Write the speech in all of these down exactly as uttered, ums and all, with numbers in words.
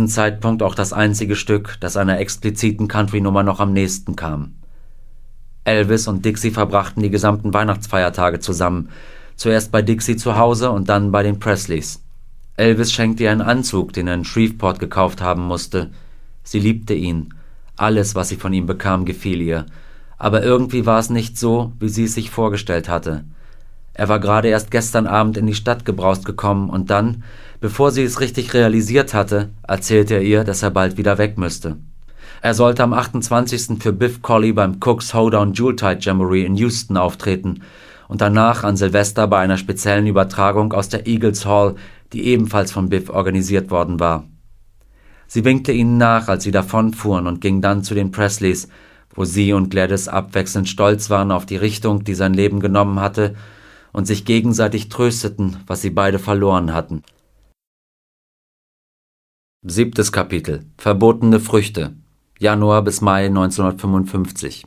diesem Zeitpunkt auch das einzige Stück, das einer expliziten Country-Nummer noch am nächsten kam. Elvis und Dixie verbrachten die gesamten Weihnachtsfeiertage zusammen, zuerst bei Dixie zu Hause und dann bei den Presleys. Elvis schenkte ihr einen Anzug, den er in Shreveport gekauft haben musste. Sie liebte ihn. Alles, was sie von ihm bekam, gefiel ihr. Aber irgendwie war es nicht so, wie sie es sich vorgestellt hatte. Er war gerade erst gestern Abend in die Stadt gebraust gekommen und dann, bevor sie es richtig realisiert hatte, erzählte er ihr, dass er bald wieder weg müsste. Er sollte am achtundzwanzigsten für Biff Colley beim Cooks Hoedown Yuletide Jamboree in Houston auftreten und danach an Silvester bei einer speziellen Übertragung aus der Eagles Hall, die ebenfalls von Biff organisiert worden war. Sie winkte ihnen nach, als sie davonfuhren und ging dann zu den Presleys, wo sie und Gladys abwechselnd stolz waren auf die Richtung, die sein Leben genommen hatte, und sich gegenseitig trösteten, was sie beide verloren hatten. Siebtes Kapitel. Verbotene Früchte. Januar bis Mai neunzehnhundertfünfundfünfzig.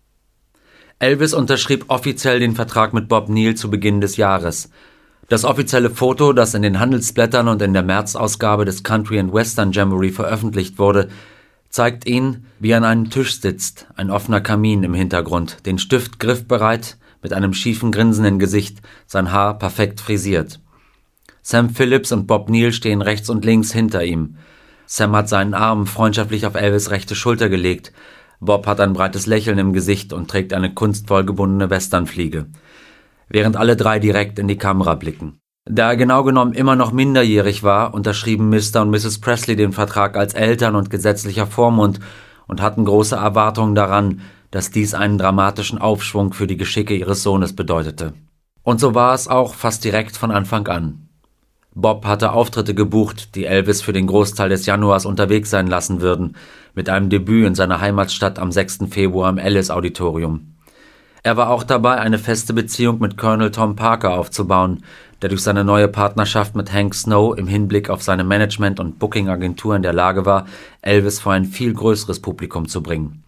Elvis unterschrieb offiziell den Vertrag mit Bob Neal zu Beginn des Jahres. Das offizielle Foto, das in den Handelsblättern und in der März-Ausgabe des Country and Western Jamboree veröffentlicht wurde, zeigt ihn, wie er an einem Tisch sitzt, ein offener Kamin im Hintergrund, den Stift griffbereit, mit einem schiefen Grinsen im Gesicht, sein Haar perfekt frisiert. Sam Phillips und Bob Neal stehen rechts und links hinter ihm. Sam hat seinen Arm freundschaftlich auf Elvis' rechte Schulter gelegt. Bob hat ein breites Lächeln im Gesicht und trägt eine kunstvoll gebundene Westernfliege, während alle drei direkt in die Kamera blicken. Da er genau genommen immer noch minderjährig war, unterschrieben Mister und Misses Presley den Vertrag als Eltern und gesetzlicher Vormund und hatten große Erwartungen daran, dass dies einen dramatischen Aufschwung für die Geschicke ihres Sohnes bedeutete. Und so war es auch fast direkt von Anfang an. Bob hatte Auftritte gebucht, die Elvis für den Großteil des Januars unterwegs sein lassen würden, mit einem Debüt in seiner Heimatstadt am sechsten Februar im Ellis Auditorium. Er war auch dabei, eine feste Beziehung mit Colonel Tom Parker aufzubauen, der durch seine neue Partnerschaft mit Hank Snow im Hinblick auf seine Management- und Booking-Agentur in der Lage war, Elvis vor ein viel größeres Publikum zu bringen.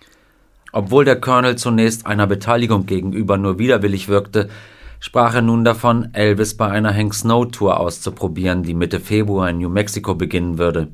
Obwohl der Colonel zunächst einer Beteiligung gegenüber nur widerwillig wirkte, sprach er nun davon, Elvis bei einer Hank Snow-Tour auszuprobieren, die Mitte Februar in New Mexico beginnen würde.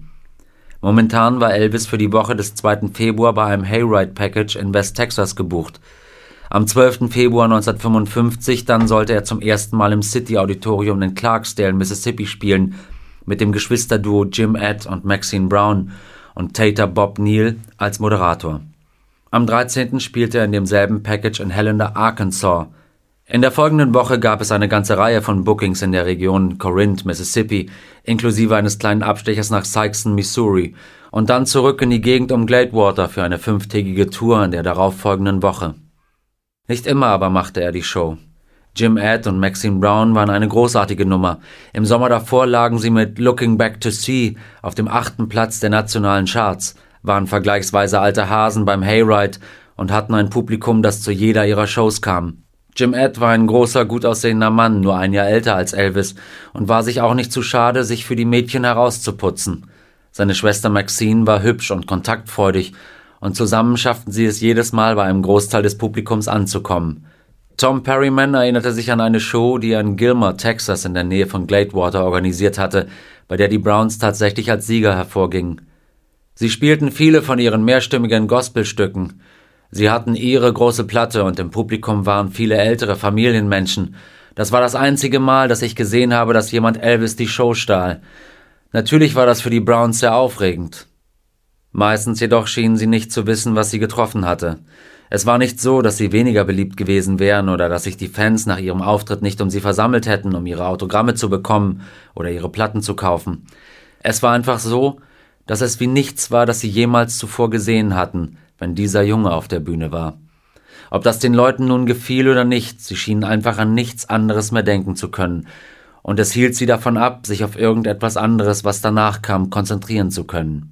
Momentan war Elvis für die Woche des zweiten Februar bei einem Hayride-Package in West Texas gebucht. Am zwölften Februar neunzehnhundertfünfundfünfzig dann sollte er zum ersten Mal im City Auditorium in Clarksdale, Mississippi spielen, mit dem Geschwisterduo Jim Ed und Maxine Brown und Tater Bob Neal als Moderator. Am dreizehnten spielte er in demselben Package in Helena, Arkansas. In der folgenden Woche gab es eine ganze Reihe von Bookings in der Region Corinth, Mississippi, inklusive eines kleinen Abstechers nach Sikeston, Missouri, und dann zurück in die Gegend um Gladewater für eine fünftägige Tour in der darauffolgenden Woche. Nicht immer aber machte er die Show. Jim Ed und Maxine Brown waren eine großartige Nummer. Im Sommer davor lagen sie mit Looking Back to See auf dem achten Platz der nationalen Charts, waren vergleichsweise alte Hasen beim Hayride und hatten ein Publikum, das zu jeder ihrer Shows kam. Jim Ed war ein großer, gut aussehender Mann, nur ein Jahr älter als Elvis, und war sich auch nicht zu schade, sich für die Mädchen herauszuputzen. Seine Schwester Maxine war hübsch und kontaktfreudig, und zusammen schafften sie es jedes Mal, bei einem Großteil des Publikums anzukommen. Tom Perryman erinnerte sich an eine Show, die er in Gilmer, Texas, in der Nähe von Gladewater organisiert hatte, bei der die Browns tatsächlich als Sieger hervorgingen. Sie spielten viele von ihren mehrstimmigen Gospelstücken. Sie hatten ihre große Platte und im Publikum waren viele ältere Familienmenschen. Das war das einzige Mal, dass ich gesehen habe, dass jemand Elvis die Show stahl. Natürlich war das für die Browns sehr aufregend. Meistens jedoch schienen sie nicht zu wissen, was sie getroffen hatte. Es war nicht so, dass sie weniger beliebt gewesen wären oder dass sich die Fans nach ihrem Auftritt nicht um sie versammelt hätten, um ihre Autogramme zu bekommen oder ihre Platten zu kaufen. Es war einfach so, dass es wie nichts war, das sie jemals zuvor gesehen hatten, wenn dieser Junge auf der Bühne war. Ob das den Leuten nun gefiel oder nicht, sie schienen einfach an nichts anderes mehr denken zu können, und es hielt sie davon ab, sich auf irgendetwas anderes, was danach kam, konzentrieren zu können.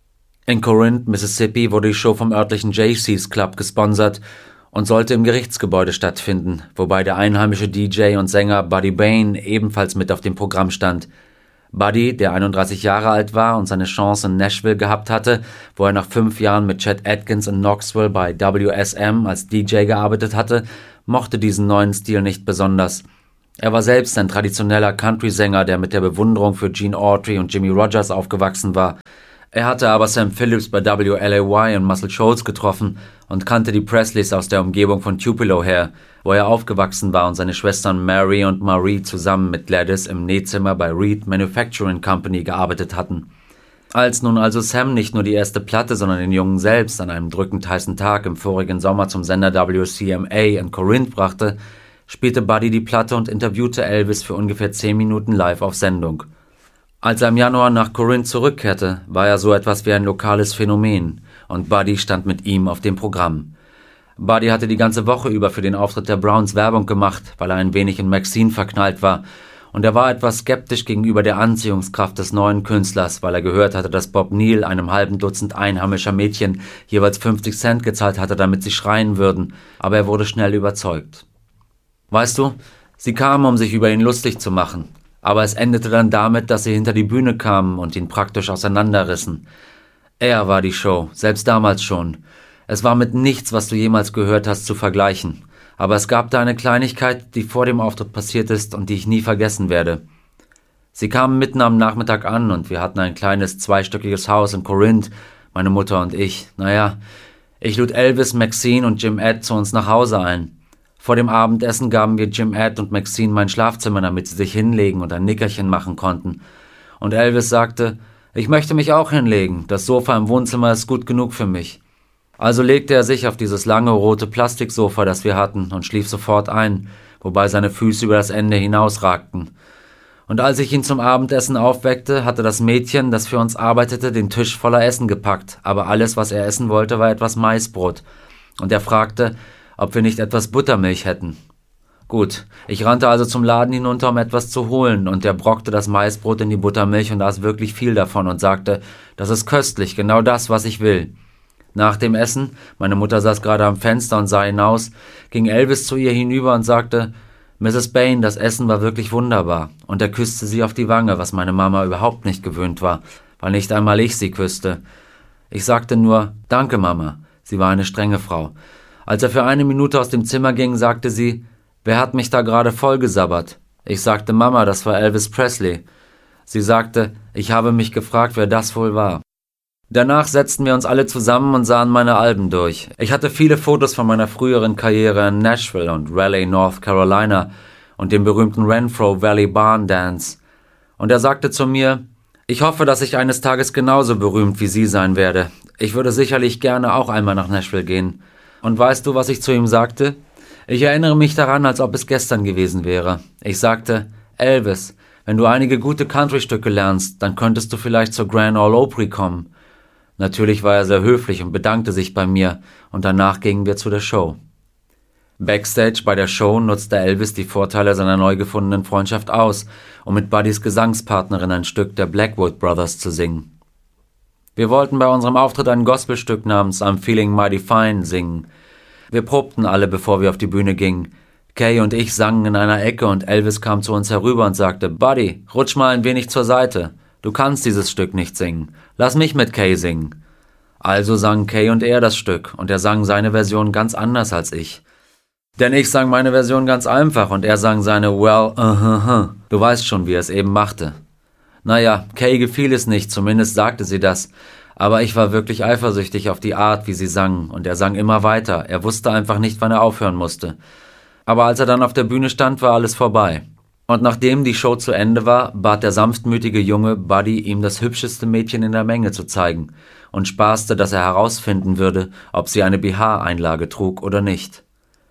In Corinth, Mississippi, wurde die Show vom örtlichen J C's Club gesponsert und sollte im Gerichtsgebäude stattfinden, wobei der einheimische D J und Sänger Buddy Bain ebenfalls mit auf dem Programm stand. Buddy, der einunddreißig Jahre alt war und seine Chance in Nashville gehabt hatte, wo er nach fünf Jahren mit Chet Atkins in Knoxville bei W S M als D J gearbeitet hatte, mochte diesen neuen Stil nicht besonders. Er war selbst ein traditioneller Country-Sänger, der mit der Bewunderung für Gene Autry und Jimmy Rogers aufgewachsen war. Er hatte aber Sam Phillips bei W L A Y und Muscle Shoals getroffen und kannte die Presleys aus der Umgebung von Tupelo her, wo er aufgewachsen war und seine Schwestern Mary und Marie zusammen mit Gladys im Nähzimmer bei Reed Manufacturing Company gearbeitet hatten. Als nun also Sam nicht nur die erste Platte, sondern den Jungen selbst an einem drückend heißen Tag im vorigen Sommer zum Sender W C M A in Corinth brachte, spielte Buddy die Platte und interviewte Elvis für ungefähr zehn Minuten live auf Sendung. Als er im Januar nach Corinth zurückkehrte, war er so etwas wie ein lokales Phänomen und Buddy stand mit ihm auf dem Programm. Buddy hatte die ganze Woche über für den Auftritt der Browns Werbung gemacht, weil er ein wenig in Maxine verknallt war, und er war etwas skeptisch gegenüber der Anziehungskraft des neuen Künstlers, weil er gehört hatte, dass Bob Neal einem halben Dutzend einheimischer Mädchen jeweils fünfzig Cent gezahlt hatte, damit sie schreien würden, aber er wurde schnell überzeugt. Weißt du, sie kamen, um sich über ihn lustig zu machen. Aber es endete dann damit, dass sie hinter die Bühne kamen und ihn praktisch auseinanderrissen. Er war die Show, selbst damals schon. Es war mit nichts, was du jemals gehört hast, zu vergleichen. Aber es gab da eine Kleinigkeit, die vor dem Auftritt passiert ist und die ich nie vergessen werde. Sie kamen mitten am Nachmittag an und wir hatten ein kleines zweistöckiges Haus in Corinth, meine Mutter und ich. Naja, ich lud Elvis, Maxine und Jim Ed zu uns nach Hause ein. Vor dem Abendessen gaben wir Jim Ed und Maxine mein Schlafzimmer, damit sie sich hinlegen und ein Nickerchen machen konnten. Und Elvis sagte, ich möchte mich auch hinlegen, das Sofa im Wohnzimmer ist gut genug für mich. Also legte er sich auf dieses lange rote Plastiksofa, das wir hatten, und schlief sofort ein, wobei seine Füße über das Ende hinausragten. Und als ich ihn zum Abendessen aufweckte, hatte das Mädchen, das für uns arbeitete, den Tisch voller Essen gepackt, aber alles, was er essen wollte, war etwas Maisbrot. Und er fragte, ob wir nicht etwas Buttermilch hätten. Gut, ich rannte also zum Laden hinunter, um etwas zu holen, und er brockte das Maisbrot in die Buttermilch und aß wirklich viel davon und sagte, das ist köstlich, genau das, was ich will. Nach dem Essen, meine Mutter saß gerade am Fenster und sah hinaus, ging Elvis zu ihr hinüber und sagte, Misses Bain, das Essen war wirklich wunderbar, und er küsste sie auf die Wange, was meine Mama überhaupt nicht gewöhnt war, weil nicht einmal ich sie küsste. Ich sagte nur, danke Mama, sie war eine strenge Frau. Als er für eine Minute aus dem Zimmer ging, sagte sie, wer hat mich da gerade vollgesabbert? Ich sagte, Mama, das war Elvis Presley. Sie sagte, ich habe mich gefragt, wer das wohl war. Danach setzten wir uns alle zusammen und sahen meine Alben durch. Ich hatte viele Fotos von meiner früheren Karriere in Nashville und Raleigh, North Carolina und dem berühmten Renfro Valley Barn Dance. Und er sagte zu mir, ich hoffe, dass ich eines Tages genauso berühmt wie Sie sein werde. Ich würde sicherlich gerne auch einmal nach Nashville gehen. Und weißt du, was ich zu ihm sagte? Ich erinnere mich daran, als ob es gestern gewesen wäre. Ich sagte, Elvis, wenn du einige gute Country-Stücke lernst, dann könntest du vielleicht zur Grand Ole Opry kommen. Natürlich war er sehr höflich und bedankte sich bei mir, und danach gingen wir zu der Show. Backstage bei der Show nutzte Elvis die Vorteile seiner neu gefundenen Freundschaft aus, um mit Buddys Gesangspartnerin ein Stück der Blackwood Brothers zu singen. Wir wollten bei unserem Auftritt ein Gospelstück namens I'm Feeling Mighty Fine singen. Wir probten alle, bevor wir auf die Bühne gingen. Kay und ich sangen in einer Ecke und Elvis kam zu uns herüber und sagte, Buddy, rutsch mal ein wenig zur Seite. Du kannst dieses Stück nicht singen. Lass mich mit Kay singen. Also sangen Kay und er das Stück und er sang seine Version ganz anders als ich. Denn ich sang meine Version ganz einfach und er sang seine Well, uh-huh-huh. Du weißt schon, wie er es eben machte. Naja, Kay gefiel es nicht, zumindest sagte sie das. Aber ich war wirklich eifersüchtig auf die Art, wie sie sang, und er sang immer weiter. Er wusste einfach nicht, wann er aufhören musste. Aber als er dann auf der Bühne stand, war alles vorbei. Und nachdem die Show zu Ende war, bat der sanftmütige Junge Buddy, ihm das hübscheste Mädchen in der Menge zu zeigen und spaßte, dass er herausfinden würde, ob sie eine B H-Einlage trug oder nicht.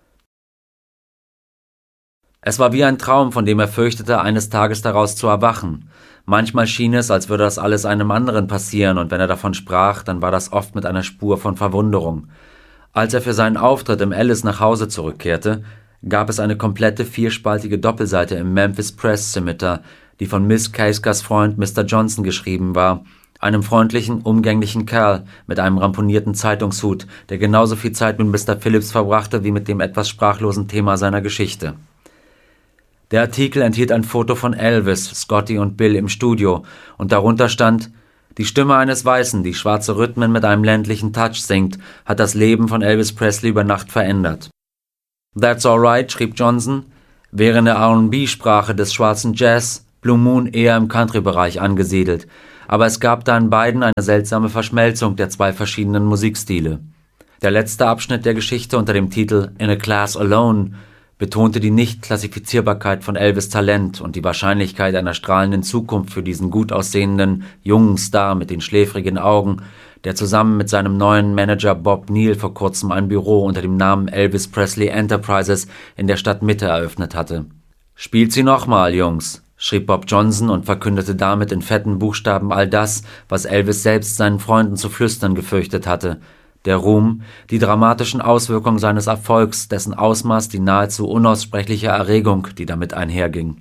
Es war wie ein Traum, von dem er fürchtete, eines Tages daraus zu erwachen. Manchmal schien es, als würde das alles einem anderen passieren, und wenn er davon sprach, dann war das oft mit einer Spur von Verwunderung. Als er für seinen Auftritt im Alice nach Hause zurückkehrte, gab es eine komplette vierspaltige Doppelseite im Memphis Press Scimitar, die von Miss Kayskas Freund Mister Johnson geschrieben war, einem freundlichen, umgänglichen Kerl mit einem ramponierten Zeitungshut, der genauso viel Zeit mit Mister Phillips verbrachte wie mit dem etwas sprachlosen Thema seiner Geschichte. Der Artikel enthielt ein Foto von Elvis, Scotty und Bill im Studio und darunter stand, die Stimme eines Weißen, die schwarze Rhythmen mit einem ländlichen Touch singt, hat das Leben von Elvis Presley über Nacht verändert. That's alright, schrieb Johnson. Wäre in der R und B-Sprache des schwarzen Jazz Blue Moon eher im Country-Bereich angesiedelt, aber es gab da in beiden eine seltsame Verschmelzung der zwei verschiedenen Musikstile. Der letzte Abschnitt der Geschichte unter dem Titel In a Class Alone betonte die Nicht-Klassifizierbarkeit von Elvis' Talent und die Wahrscheinlichkeit einer strahlenden Zukunft für diesen gut aussehenden, jungen Star mit den schläfrigen Augen, der zusammen mit seinem neuen Manager Bob Neal vor kurzem ein Büro unter dem Namen Elvis Presley Enterprises in der Stadtmitte eröffnet hatte. »Spielt sie nochmal, Jungs«, schrieb Bob Johnson und verkündete damit in fetten Buchstaben all das, was Elvis selbst seinen Freunden zu flüstern gefürchtet hatte. Der Ruhm, die dramatischen Auswirkungen seines Erfolgs, dessen Ausmaß die nahezu unaussprechliche Erregung, die damit einherging.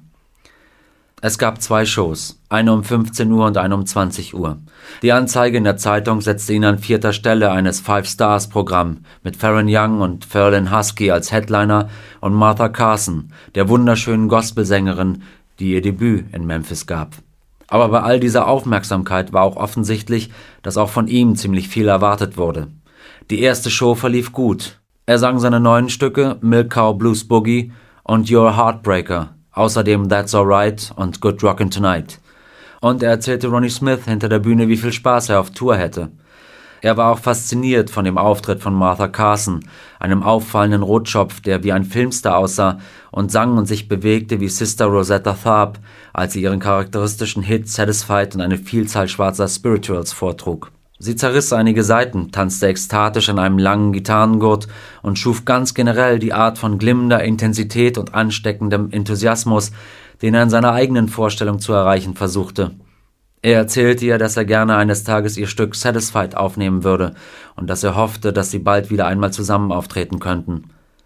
Es gab zwei Shows, eine um fünfzehn Uhr und eine um zwanzig Uhr. Die Anzeige in der Zeitung setzte ihn an vierter Stelle eines Five-Stars-Programm mit Farron Young und Ferlin Husky als Headliner und Martha Carson, der wunderschönen Gospelsängerin, die ihr Debüt in Memphis gab. Aber bei all dieser Aufmerksamkeit war auch offensichtlich, dass auch von ihm ziemlich viel erwartet wurde. Die erste Show verlief gut. Er sang seine neuen Stücke Milk Cow Blues Boogie und You're a Heartbreaker, außerdem That's Alright und Good Rockin' Tonight. Und er erzählte Ronnie Smith hinter der Bühne, wie viel Spaß er auf Tour hätte. Er war auch fasziniert von dem Auftritt von Martha Carson, einem auffallenden Rotschopf, der wie ein Filmstar aussah und sang und sich bewegte wie Sister Rosetta Tharpe, als sie ihren charakteristischen Hit Satisfied und eine Vielzahl schwarzer Spirituals vortrug. Sie zerriss einige Saiten, tanzte ekstatisch an einem langen Gitarrengurt und schuf ganz generell die Art von glimmender Intensität und ansteckendem Enthusiasmus, den er in seiner eigenen Vorstellung zu erreichen versuchte. Er erzählte ihr, dass er gerne eines Tages ihr Stück Satisfied aufnehmen würde und dass er hoffte, dass sie bald wieder einmal zusammen auftreten könnten.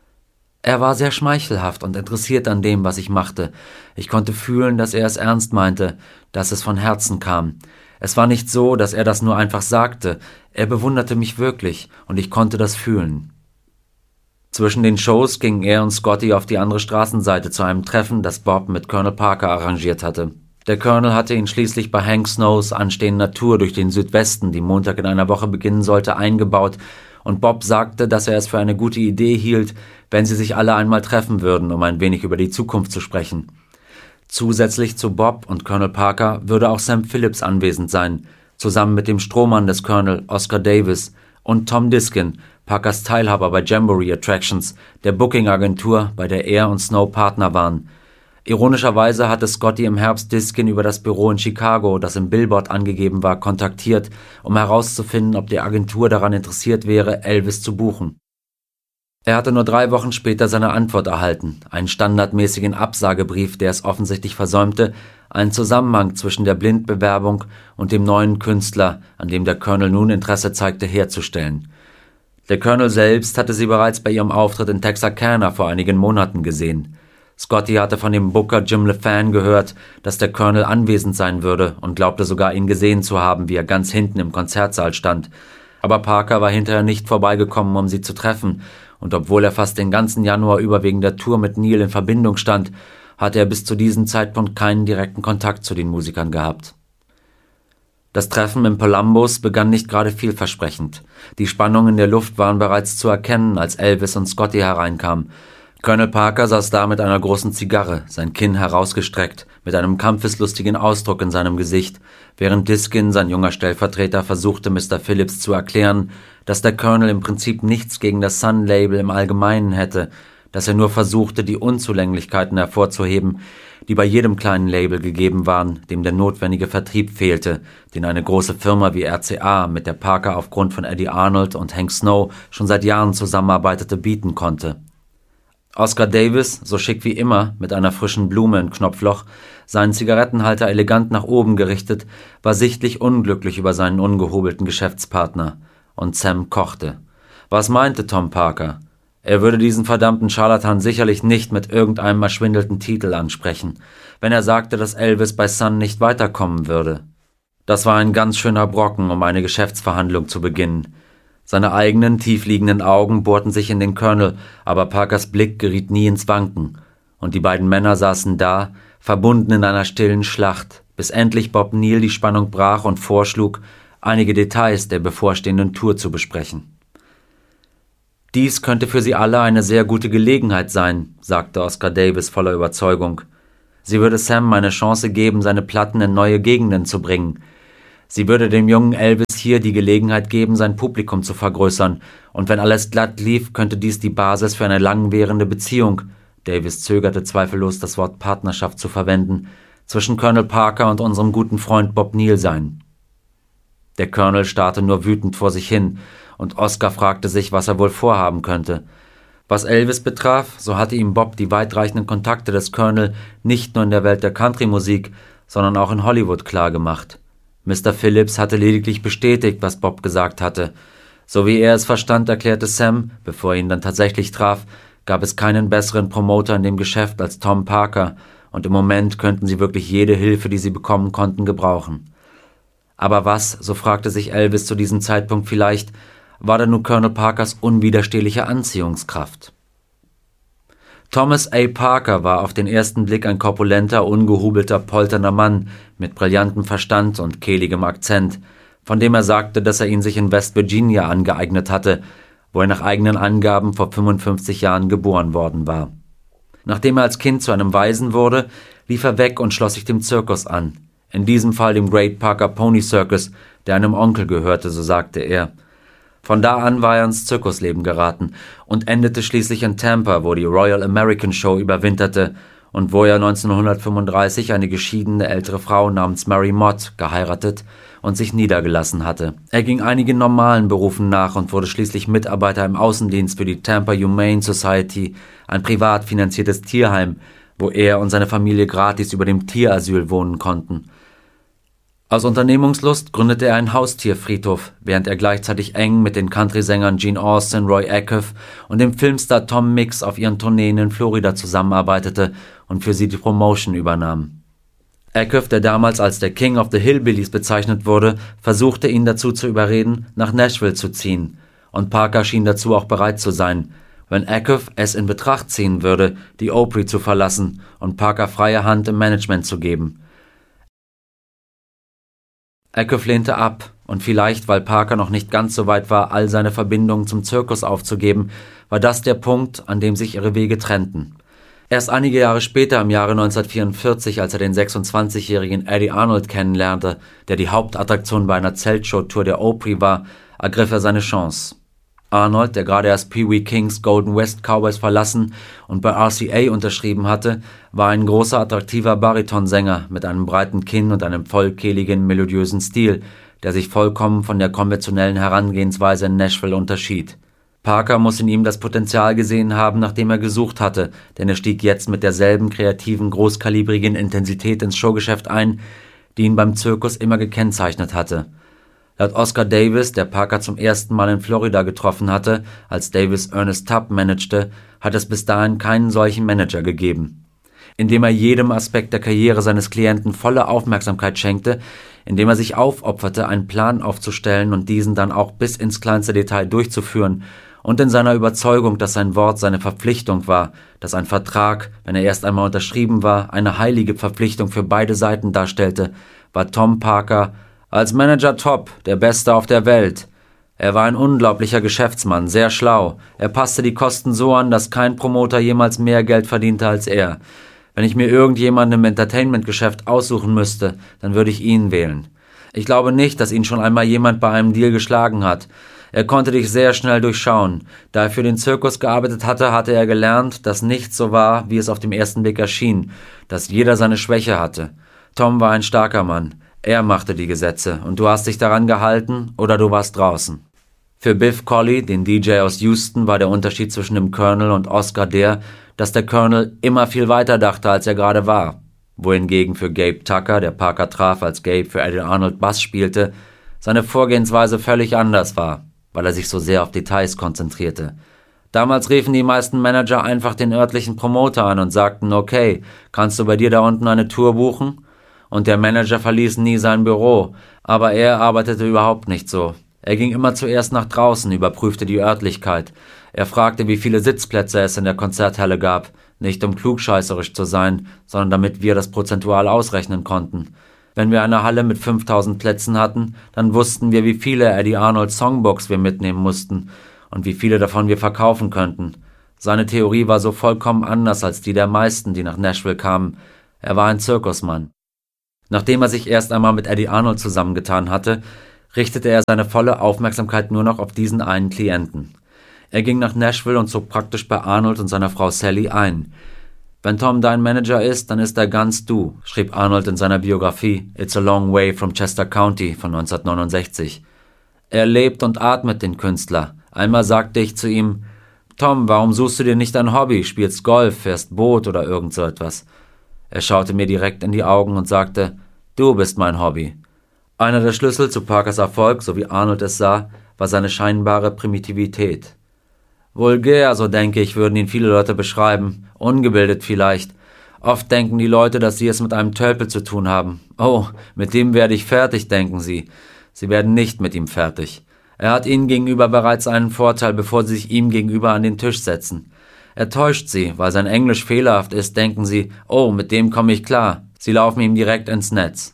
Er war sehr schmeichelhaft und interessiert an dem, was ich machte. Ich konnte fühlen, dass er es ernst meinte, dass es von Herzen kam. Es war nicht so, dass er das nur einfach sagte. Er bewunderte mich wirklich und ich konnte das fühlen. Zwischen den Shows gingen er und Scotty auf die andere Straßenseite zu einem Treffen, das Bob mit Colonel Parker arrangiert hatte. Der Colonel hatte ihn schließlich bei Hank Snows anstehender Tour durch den Südwesten, die Montag in einer Woche beginnen sollte, eingebaut, und Bob sagte, dass er es für eine gute Idee hielt, wenn sie sich alle einmal treffen würden, um ein wenig über die Zukunft zu sprechen. Zusätzlich zu Bob und Colonel Parker würde auch Sam Phillips anwesend sein, zusammen mit dem Strohmann des Colonel, Oscar Davis, und Tom Diskin, Parkers Teilhaber bei Jamboree Attractions, der Booking-Agentur, bei der er und Snow Partner waren. Ironischerweise hatte Scotty im Herbst Diskin über das Büro in Chicago, das im Billboard angegeben war, kontaktiert, um herauszufinden, ob die Agentur daran interessiert wäre, Elvis zu buchen. Er hatte nur drei Wochen später seine Antwort erhalten, einen standardmäßigen Absagebrief, der es offensichtlich versäumte, einen Zusammenhang zwischen der Blindbewerbung und dem neuen Künstler, an dem der Colonel nun Interesse zeigte, herzustellen. Der Colonel selbst hatte sie bereits bei ihrem Auftritt in Texarkana vor einigen Monaten gesehen. Scotty hatte von dem Booker Jim LeFan gehört, dass der Colonel anwesend sein würde und glaubte sogar, ihn gesehen zu haben, wie er ganz hinten im Konzertsaal stand. Aber Parker war hinterher nicht vorbeigekommen, um sie zu treffen, und obwohl er fast den ganzen Januar über wegen der Tour mit Neal in Verbindung stand, hatte er bis zu diesem Zeitpunkt keinen direkten Kontakt zu den Musikern gehabt. Das Treffen im Columbus begann nicht gerade vielversprechend. Die Spannungen in der Luft waren bereits zu erkennen, als Elvis und Scotty hereinkamen. Colonel Parker saß da mit einer großen Zigarre, sein Kinn herausgestreckt, mit einem kampfeslustigen Ausdruck in seinem Gesicht, während Diskin, sein junger Stellvertreter, versuchte, Mister Phillips zu erklären, dass der Colonel im Prinzip nichts gegen das Sun-Label im Allgemeinen hätte, dass er nur versuchte, die Unzulänglichkeiten hervorzuheben, die bei jedem kleinen Label gegeben waren, dem der notwendige Vertrieb fehlte, den eine große Firma wie R C A, mit der Parker aufgrund von Eddie Arnold und Hank Snow schon seit Jahren zusammenarbeitete, bieten konnte. Oscar Davis, so schick wie immer, mit einer frischen Blume im Knopfloch, seinen Zigarettenhalter elegant nach oben gerichtet, war sichtlich unglücklich über seinen ungehobelten Geschäftspartner. Und Sam kochte. Was meinte Tom Parker? Er würde diesen verdammten Scharlatan sicherlich nicht mit irgendeinem erschwindelten Titel ansprechen, wenn er sagte, dass Elvis bei Sun nicht weiterkommen würde. Das war ein ganz schöner Brocken, um eine Geschäftsverhandlung zu beginnen. Seine eigenen, tiefliegenden Augen bohrten sich in den Colonel, aber Parkers Blick geriet nie ins Wanken. Und die beiden Männer saßen da, verbunden in einer stillen Schlacht, bis endlich Bob Neal die Spannung brach und vorschlug, einige Details der bevorstehenden Tour zu besprechen. Dies könnte für sie alle eine sehr gute Gelegenheit sein, sagte Oscar Davis voller Überzeugung. Sie würde Sam eine Chance geben, seine Platten in neue Gegenden zu bringen. Sie würde dem jungen Elvis hier die Gelegenheit geben, sein Publikum zu vergrößern, und wenn alles glatt lief, könnte dies die Basis für eine langwährende Beziehung, Davis zögerte zweifellos, das Wort Partnerschaft zu verwenden, zwischen Colonel Parker und unserem guten Freund Bob Neal sein. Der Colonel starrte nur wütend vor sich hin, und Oscar fragte sich, was er wohl vorhaben könnte. Was Elvis betraf, so hatte ihm Bob die weitreichenden Kontakte des Colonel nicht nur in der Welt der Country-Musik, sondern auch in Hollywood klargemacht. Mister Phillips hatte lediglich bestätigt, was Bob gesagt hatte. So wie er es verstand, erklärte Sam, bevor er ihn dann tatsächlich traf, gab es keinen besseren Promoter in dem Geschäft als Tom Parker, und im Moment könnten sie wirklich jede Hilfe, die sie bekommen konnten, gebrauchen. Aber was, so fragte sich Elvis zu diesem Zeitpunkt vielleicht, war denn nun Colonel Parkers unwiderstehliche Anziehungskraft? Thomas A. Parker war auf den ersten Blick ein korpulenter, ungehubelter, polternder Mann mit brillantem Verstand und kehligem Akzent, von dem er sagte, dass er ihn sich in West Virginia angeeignet hatte, wo er nach eigenen Angaben vor fünfundfünfzig Jahren geboren worden war. Nachdem er als Kind zu einem Waisen wurde, lief er weg und schloss sich dem Zirkus an. In diesem Fall dem Great Parker Pony Circus, der einem Onkel gehörte, so sagte er. Von da an war er ins Zirkusleben geraten und endete schließlich in Tampa, wo die Royal American Show überwinterte und wo er neunzehnhundertfünfunddreißig eine geschiedene ältere Frau namens Mary Mott geheiratet und sich niedergelassen hatte. Er ging einigen normalen Berufen nach und wurde schließlich Mitarbeiter im Außendienst für die Tampa Humane Society, ein privat finanziertes Tierheim, wo er und seine Familie gratis über dem Tierasyl wohnen konnten. Aus Unternehmungslust gründete er einen Haustierfriedhof, während er gleichzeitig eng mit den Country-Sängern Gene Autry, Roy Acuff und dem Filmstar Tom Mix auf ihren Tourneen in Florida zusammenarbeitete und für sie die Promotion übernahm. Acuff, der damals als der King of the Hillbillies bezeichnet wurde, versuchte ihn dazu zu überreden, nach Nashville zu ziehen, und Parker schien dazu auch bereit zu sein, wenn Acuff es in Betracht ziehen würde, die Opry zu verlassen und Parker freie Hand im Management zu geben. Acuff lehnte ab, und vielleicht, weil Parker noch nicht ganz so weit war, all seine Verbindungen zum Zirkus aufzugeben, war das der Punkt, an dem sich ihre Wege trennten. Erst einige Jahre später, im Jahre neunzehnhundertvierundvierzig, als er den sechsundzwanzigjährigen Eddie Arnold kennenlernte, der die Hauptattraktion bei einer Zeltshow-Tour der Opry war, ergriff er seine Chance. Arnold, der gerade erst Pee Wee Kings Golden West Cowboys verlassen und bei R C A unterschrieben hatte, war ein großer, attraktiver Baritonsänger mit einem breiten Kinn und einem vollkehligen, melodiösen Stil, der sich vollkommen von der konventionellen Herangehensweise in Nashville unterschied. Parker muss in ihm das Potenzial gesehen haben, nach dem er gesucht hatte, denn er stieg jetzt mit derselben kreativen, großkalibrigen Intensität ins Showgeschäft ein, die ihn beim Zirkus immer gekennzeichnet hatte. Laut Oscar Davis, der Parker zum ersten Mal in Florida getroffen hatte, als Davis Ernest Tubb managte, hat es bis dahin keinen solchen Manager gegeben. Indem er jedem Aspekt der Karriere seines Klienten volle Aufmerksamkeit schenkte, indem er sich aufopferte, einen Plan aufzustellen und diesen dann auch bis ins kleinste Detail durchzuführen, und in seiner Überzeugung, dass sein Wort seine Verpflichtung war, dass ein Vertrag, wenn er erst einmal unterschrieben war, eine heilige Verpflichtung für beide Seiten darstellte, war Tom Parker als Manager top, der Beste auf der Welt. Er war ein unglaublicher Geschäftsmann, sehr schlau. Er passte die Kosten so an, dass kein Promoter jemals mehr Geld verdiente als er. Wenn ich mir irgendjemanden im Entertainment-Geschäft aussuchen müsste, dann würde ich ihn wählen. Ich glaube nicht, dass ihn schon einmal jemand bei einem Deal geschlagen hat. Er konnte dich sehr schnell durchschauen. Da er für den Zirkus gearbeitet hatte, hatte er gelernt, dass nichts so war, wie es auf dem ersten Blick erschien, dass jeder seine Schwäche hatte. Tom war ein starker Mann. Er machte die Gesetze, und du hast dich daran gehalten oder du warst draußen. Für Biff Colley, den D J aus Houston, war der Unterschied zwischen dem Colonel und Oscar der, dass der Colonel immer viel weiter dachte, als er gerade war. Wohingegen für Gabe Tucker, der Parker traf, als Gabe für Eddie Arnold Bass spielte, seine Vorgehensweise völlig anders war, weil er sich so sehr auf Details konzentrierte. Damals riefen die meisten Manager einfach den örtlichen Promoter an und sagten, okay, kannst du bei dir da unten eine Tour buchen? Und der Manager verließ nie sein Büro, aber er arbeitete überhaupt nicht so. Er ging immer zuerst nach draußen, überprüfte die Örtlichkeit. Er fragte, wie viele Sitzplätze es in der Konzerthalle gab, nicht um klugscheißerisch zu sein, sondern damit wir das prozentual ausrechnen konnten. Wenn wir eine Halle mit fünftausend Plätzen hatten, dann wussten wir, wie viele Eddie Arnold Songbooks wir mitnehmen mussten. und wie viele davon wir verkaufen könnten. Seine Theorie war so vollkommen anders als die der meisten, die nach Nashville kamen. Er war ein Zirkusmann. Nachdem er sich erst einmal mit Eddie Arnold zusammengetan hatte, richtete er seine volle Aufmerksamkeit nur noch auf diesen einen Klienten. Er ging nach Nashville und zog praktisch bei Arnold und seiner Frau Sally ein. »Wenn Tom dein Manager ist, dann ist er ganz du«, schrieb Arnold in seiner Biografie »It's a Long Way from Chester County« von neunzehnhundertneunundsechzig. Er lebt und atmet den Künstler. Einmal sagte ich zu ihm: »Tom, warum suchst du dir nicht ein Hobby, spielst Golf, fährst Boot oder irgend so etwas?« Er schaute mir direkt in die Augen und sagte: »Du bist mein Hobby.« Einer der Schlüssel zu Parkers Erfolg, so wie Arnold es sah, war seine scheinbare Primitivität. Vulgär, so denke ich, würden ihn viele Leute beschreiben, ungebildet vielleicht. Oft denken die Leute, dass sie es mit einem Tölpel zu tun haben. Oh, mit dem werde ich fertig, denken sie. Sie werden nicht mit ihm fertig. Er hat ihnen gegenüber bereits einen Vorteil, bevor sie sich ihm gegenüber an den Tisch setzen. Er täuscht sie, weil sein Englisch fehlerhaft ist, denken sie, oh, mit dem komme ich klar. Sie laufen ihm direkt ins Netz.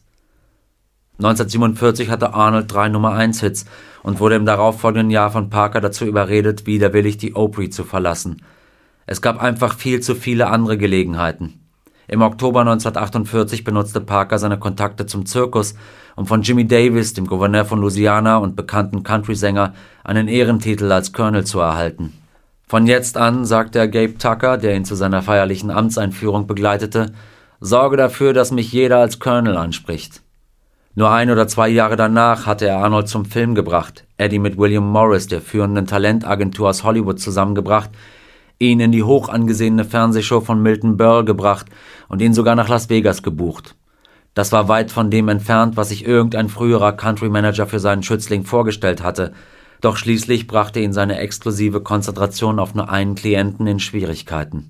neunzehnhundertsiebenundvierzig hatte Arnold drei Nummer eins Hits und wurde im darauffolgenden Jahr von Parker dazu überredet, widerwillig die Opry zu verlassen. Es gab einfach viel zu viele andere Gelegenheiten. Im Oktober neunzehnhundertachtundvierzig benutzte Parker seine Kontakte zum Zirkus, um von Jimmy Davis, dem Gouverneur von Louisiana und bekannten Country-Sänger, einen Ehrentitel als Colonel zu erhalten. Von jetzt an, sagte er Gabe Tucker, der ihn zu seiner feierlichen Amtseinführung begleitete, sorge dafür, dass mich jeder als Colonel anspricht. Nur ein oder zwei Jahre danach hatte er Arnold zum Film gebracht, Eddie mit William Morris, der führenden Talentagentur aus Hollywood, zusammengebracht, ihn in die hoch angesehene Fernsehshow von Milton Berle gebracht und ihn sogar nach Las Vegas gebucht. Das war weit von dem entfernt, was sich irgendein früherer Country-Manager für seinen Schützling vorgestellt hatte, doch schließlich brachte ihn seine exklusive Konzentration auf nur einen Klienten in Schwierigkeiten.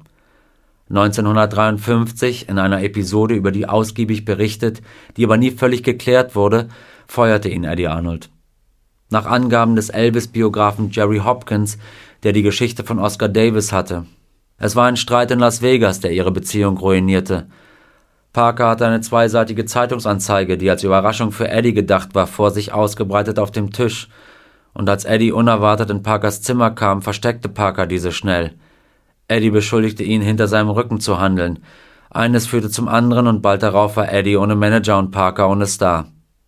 neunzehnhundertdreiundfünfzig, in einer Episode, über die ausgiebig berichtet, die aber nie völlig geklärt wurde, feuerte ihn Eddie Arnold. Nach Angaben des Elvis-Biografen Jerry Hopkins, der die Geschichte von Oscar Davis hatte. Es war ein Streit in Las Vegas, der ihre Beziehung ruinierte. Parker hatte eine zweiseitige Zeitungsanzeige, die als Überraschung für Eddie gedacht war, vor sich ausgebreitet auf dem Tisch. Und als Eddie unerwartet in Parkers Zimmer kam, versteckte Parker diese schnell. Eddie beschuldigte ihn, hinter seinem Rücken zu handeln. Eines führte zum anderen und bald darauf war Eddie ohne Manager und Parker ohne Star.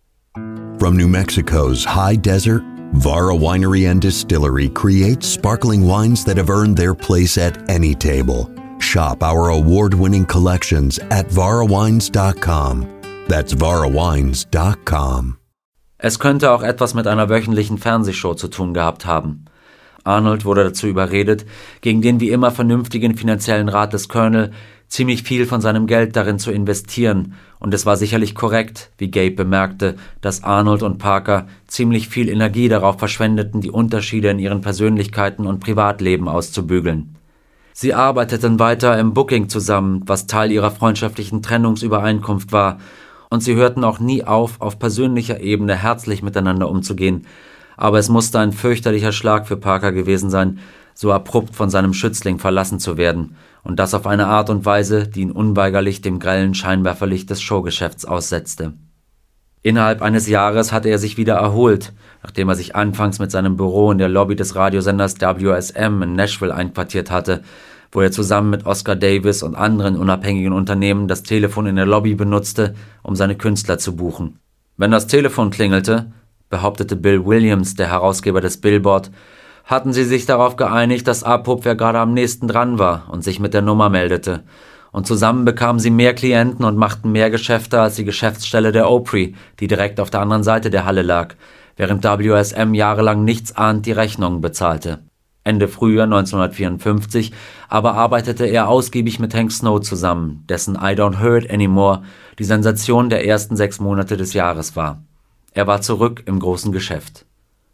From New Mexico's high desert, Vara Winery and Distillery creates sparkling wines that have earned their place at any table. Shop our award-winning collections at vara wines dot com. That's vara wines dot com. Es könnte auch etwas mit einer wöchentlichen Fernsehshow zu tun gehabt haben. Arnold wurde dazu überredet, gegen den wie immer vernünftigen finanziellen Rat des Colonel ziemlich viel von seinem Geld darin zu investieren, und es war sicherlich korrekt, wie Gabe bemerkte, dass Arnold und Parker ziemlich viel Energie darauf verschwendeten, die Unterschiede in ihren Persönlichkeiten und Privatleben auszubügeln. Sie arbeiteten weiter im Booking zusammen, was Teil ihrer freundschaftlichen Trennungsübereinkunft war, und sie hörten auch nie auf, auf persönlicher Ebene herzlich miteinander umzugehen, aber es musste ein fürchterlicher Schlag für Parker gewesen sein, so abrupt von seinem Schützling verlassen zu werden, und das auf eine Art und Weise, die ihn unweigerlich dem grellen Scheinwerferlicht des Showgeschäfts aussetzte. Innerhalb eines Jahres hatte er sich wieder erholt, nachdem er sich anfangs mit seinem Büro in der Lobby des Radiosenders W S M in Nashville einquartiert hatte, wo er zusammen mit Oscar Davis und anderen unabhängigen Unternehmen das Telefon in der Lobby benutzte, um seine Künstler zu buchen. Wenn das Telefon klingelte, behauptete Bill Williams, der Herausgeber des Billboard, hatten sie sich darauf geeinigt, dass abhob, wer gerade am nächsten dran war und sich mit der Nummer meldete. Und zusammen bekamen sie mehr Klienten und machten mehr Geschäfte als die Geschäftsstelle der Opry, die direkt auf der anderen Seite der Halle lag, während W S M jahrelang nichtsahnd die Rechnungen bezahlte. Ende Frühjahr neunzehnhundertvierundfünfzig aber arbeitete er ausgiebig mit Hank Snow zusammen, dessen I Don't Hurt Anymore die Sensation der ersten sechs Monate des Jahres war. Er war zurück im großen Geschäft.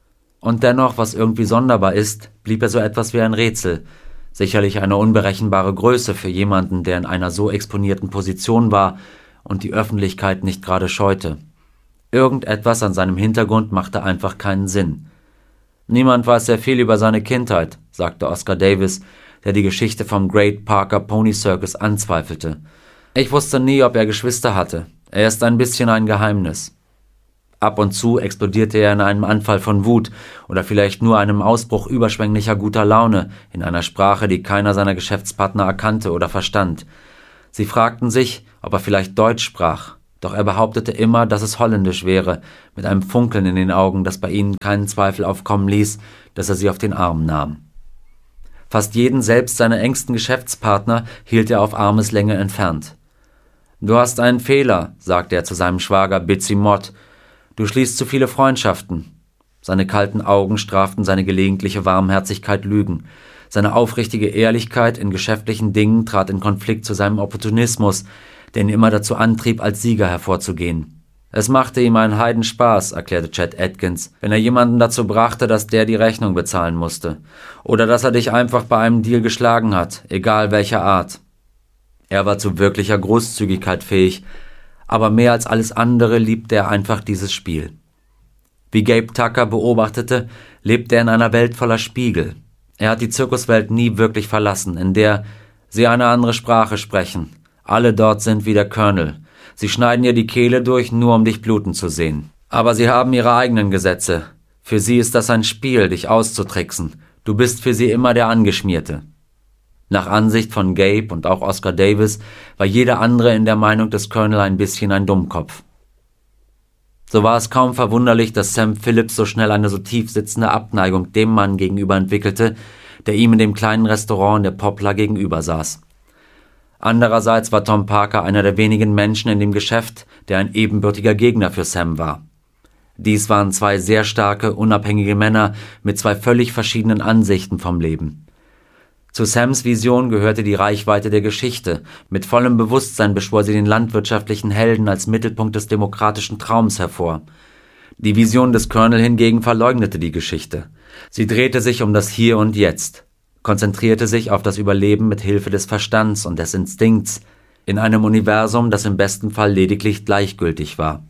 Und dennoch, was irgendwie sonderbar ist, blieb er so etwas wie ein Rätsel. Sicherlich eine unberechenbare Größe für jemanden, der in einer so exponierten Position war und die Öffentlichkeit nicht gerade scheute. Irgendetwas an seinem Hintergrund machte einfach keinen Sinn. Niemand weiß sehr viel über seine Kindheit, sagte Oscar Davis, der die Geschichte vom Great Parker Pony Circus anzweifelte. Ich wusste nie, ob er Geschwister hatte. Er ist ein bisschen ein Geheimnis. Ab und zu explodierte er in einem Anfall von Wut oder vielleicht nur einem Ausbruch überschwänglicher guter Laune in einer Sprache, die keiner seiner Geschäftspartner erkannte oder verstand. Sie fragten sich, ob er vielleicht Deutsch sprach, doch er behauptete immer, dass es Holländisch wäre, mit einem Funkeln in den Augen, das bei ihnen keinen Zweifel aufkommen ließ, dass er sie auf den Arm nahm. Fast jeden, selbst seiner engsten Geschäftspartner, hielt er auf Armeslänge entfernt. »Du hast einen Fehler«, sagte er zu seinem Schwager Bitsy Mott. »Du schließt zu viele Freundschaften.« Seine kalten Augen straften seine gelegentliche Warmherzigkeit Lügen. Seine aufrichtige Ehrlichkeit in geschäftlichen Dingen trat in Konflikt zu seinem Opportunismus, der ihn immer dazu antrieb, als Sieger hervorzugehen. Es machte ihm einen Heidenspaß, erklärte Chet Atkins, wenn er jemanden dazu brachte, dass der die Rechnung bezahlen musste. Oder dass er dich einfach bei einem Deal geschlagen hat, egal welcher Art. Er war zu wirklicher Großzügigkeit fähig, aber mehr als alles andere liebte er einfach dieses Spiel. Wie Gabe Tucker beobachtete, lebte er in einer Welt voller Spiegel. Er hat die Zirkuswelt nie wirklich verlassen, in der sie eine andere Sprache sprechen. Alle dort sind wie der Colonel. Sie schneiden dir die Kehle durch, nur um dich bluten zu sehen. Aber sie haben ihre eigenen Gesetze. Für sie ist das ein Spiel, dich auszutricksen. Du bist für sie immer der Angeschmierte. Nach Ansicht von Gabe und auch Oscar Davis war jeder andere in der Meinung des Colonel ein bisschen ein Dummkopf. So war es kaum verwunderlich, dass Sam Phillips so schnell eine so tief sitzende Abneigung dem Mann gegenüber entwickelte, der ihm in dem kleinen Restaurant in der Poplar gegenüber saß. Andererseits war Tom Parker einer der wenigen Menschen in dem Geschäft, der ein ebenbürtiger Gegner für Sam war. Dies waren zwei sehr starke, unabhängige Männer mit zwei völlig verschiedenen Ansichten vom Leben. Zu Sams Vision gehörte die Reichweite der Geschichte. Mit vollem Bewusstsein beschwor sie den landwirtschaftlichen Helden als Mittelpunkt des demokratischen Traums hervor. Die Vision des Colonel hingegen verleugnete die Geschichte. Sie drehte sich um das Hier und Jetzt, konzentrierte sich auf das Überleben mit Hilfe des Verstands und des Instinkts, in einem Universum, das im besten Fall lediglich gleichgültig war.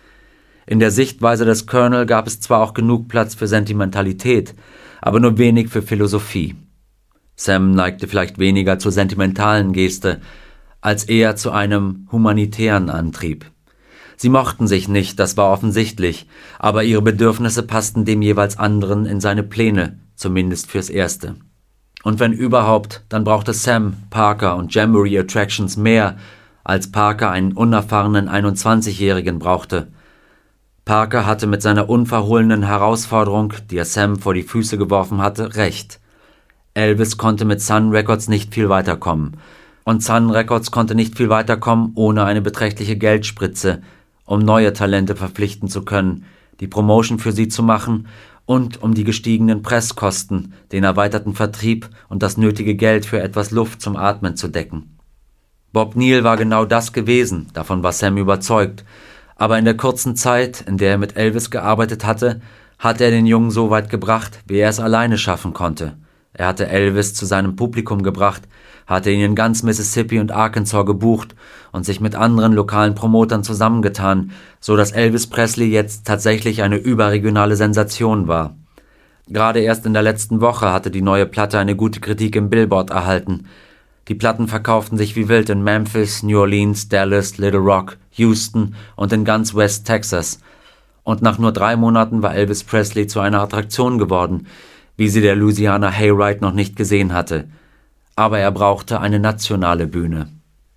In der Sichtweise des Colonel gab es zwar auch genug Platz für Sentimentalität, aber nur wenig für Philosophie. Sam neigte vielleicht weniger zur sentimentalen Geste, als eher zu einem humanitären Antrieb. Sie mochten sich nicht, das war offensichtlich, aber ihre Bedürfnisse passten dem jeweils anderen in seine Pläne, zumindest fürs Erste. Und wenn überhaupt, dann brauchte Sam, Parker und Jamboree Attractions mehr, als Parker einen unerfahrenen einundzwanzigjährigen brauchte. Parker hatte mit seiner unverhohlenen Herausforderung, die er Sam vor die Füße geworfen hatte, recht. Elvis konnte mit Sun Records nicht viel weiterkommen. Und Sun Records konnte nicht viel weiterkommen ohne eine beträchtliche Geldspritze, um neue Talente verpflichten zu können, die Promotion für sie zu machen und um die gestiegenen Presskosten, den erweiterten Vertrieb und das nötige Geld für etwas Luft zum Atmen zu decken. Bob Neal war genau das gewesen, davon war Sam überzeugt, aber in der kurzen Zeit, in der er mit Elvis gearbeitet hatte, hatte er den Jungen so weit gebracht, wie er es alleine schaffen konnte. Er hatte Elvis zu seinem Publikum gebracht, hatte ihn in ganz Mississippi und Arkansas gebucht und sich mit anderen lokalen Promotern zusammengetan, so dass Elvis Presley jetzt tatsächlich eine überregionale Sensation war. Gerade erst in der letzten Woche hatte die neue Platte eine gute Kritik im Billboard erhalten. Die Platten verkauften sich wie wild in Memphis, New Orleans, Dallas, Little Rock, Houston und in ganz West Texas. Und nach nur drei Monaten war Elvis Presley zu einer Attraktion geworden, wie sie der Louisiana Hayride noch nicht gesehen hatte. Aber er brauchte eine nationale Bühne.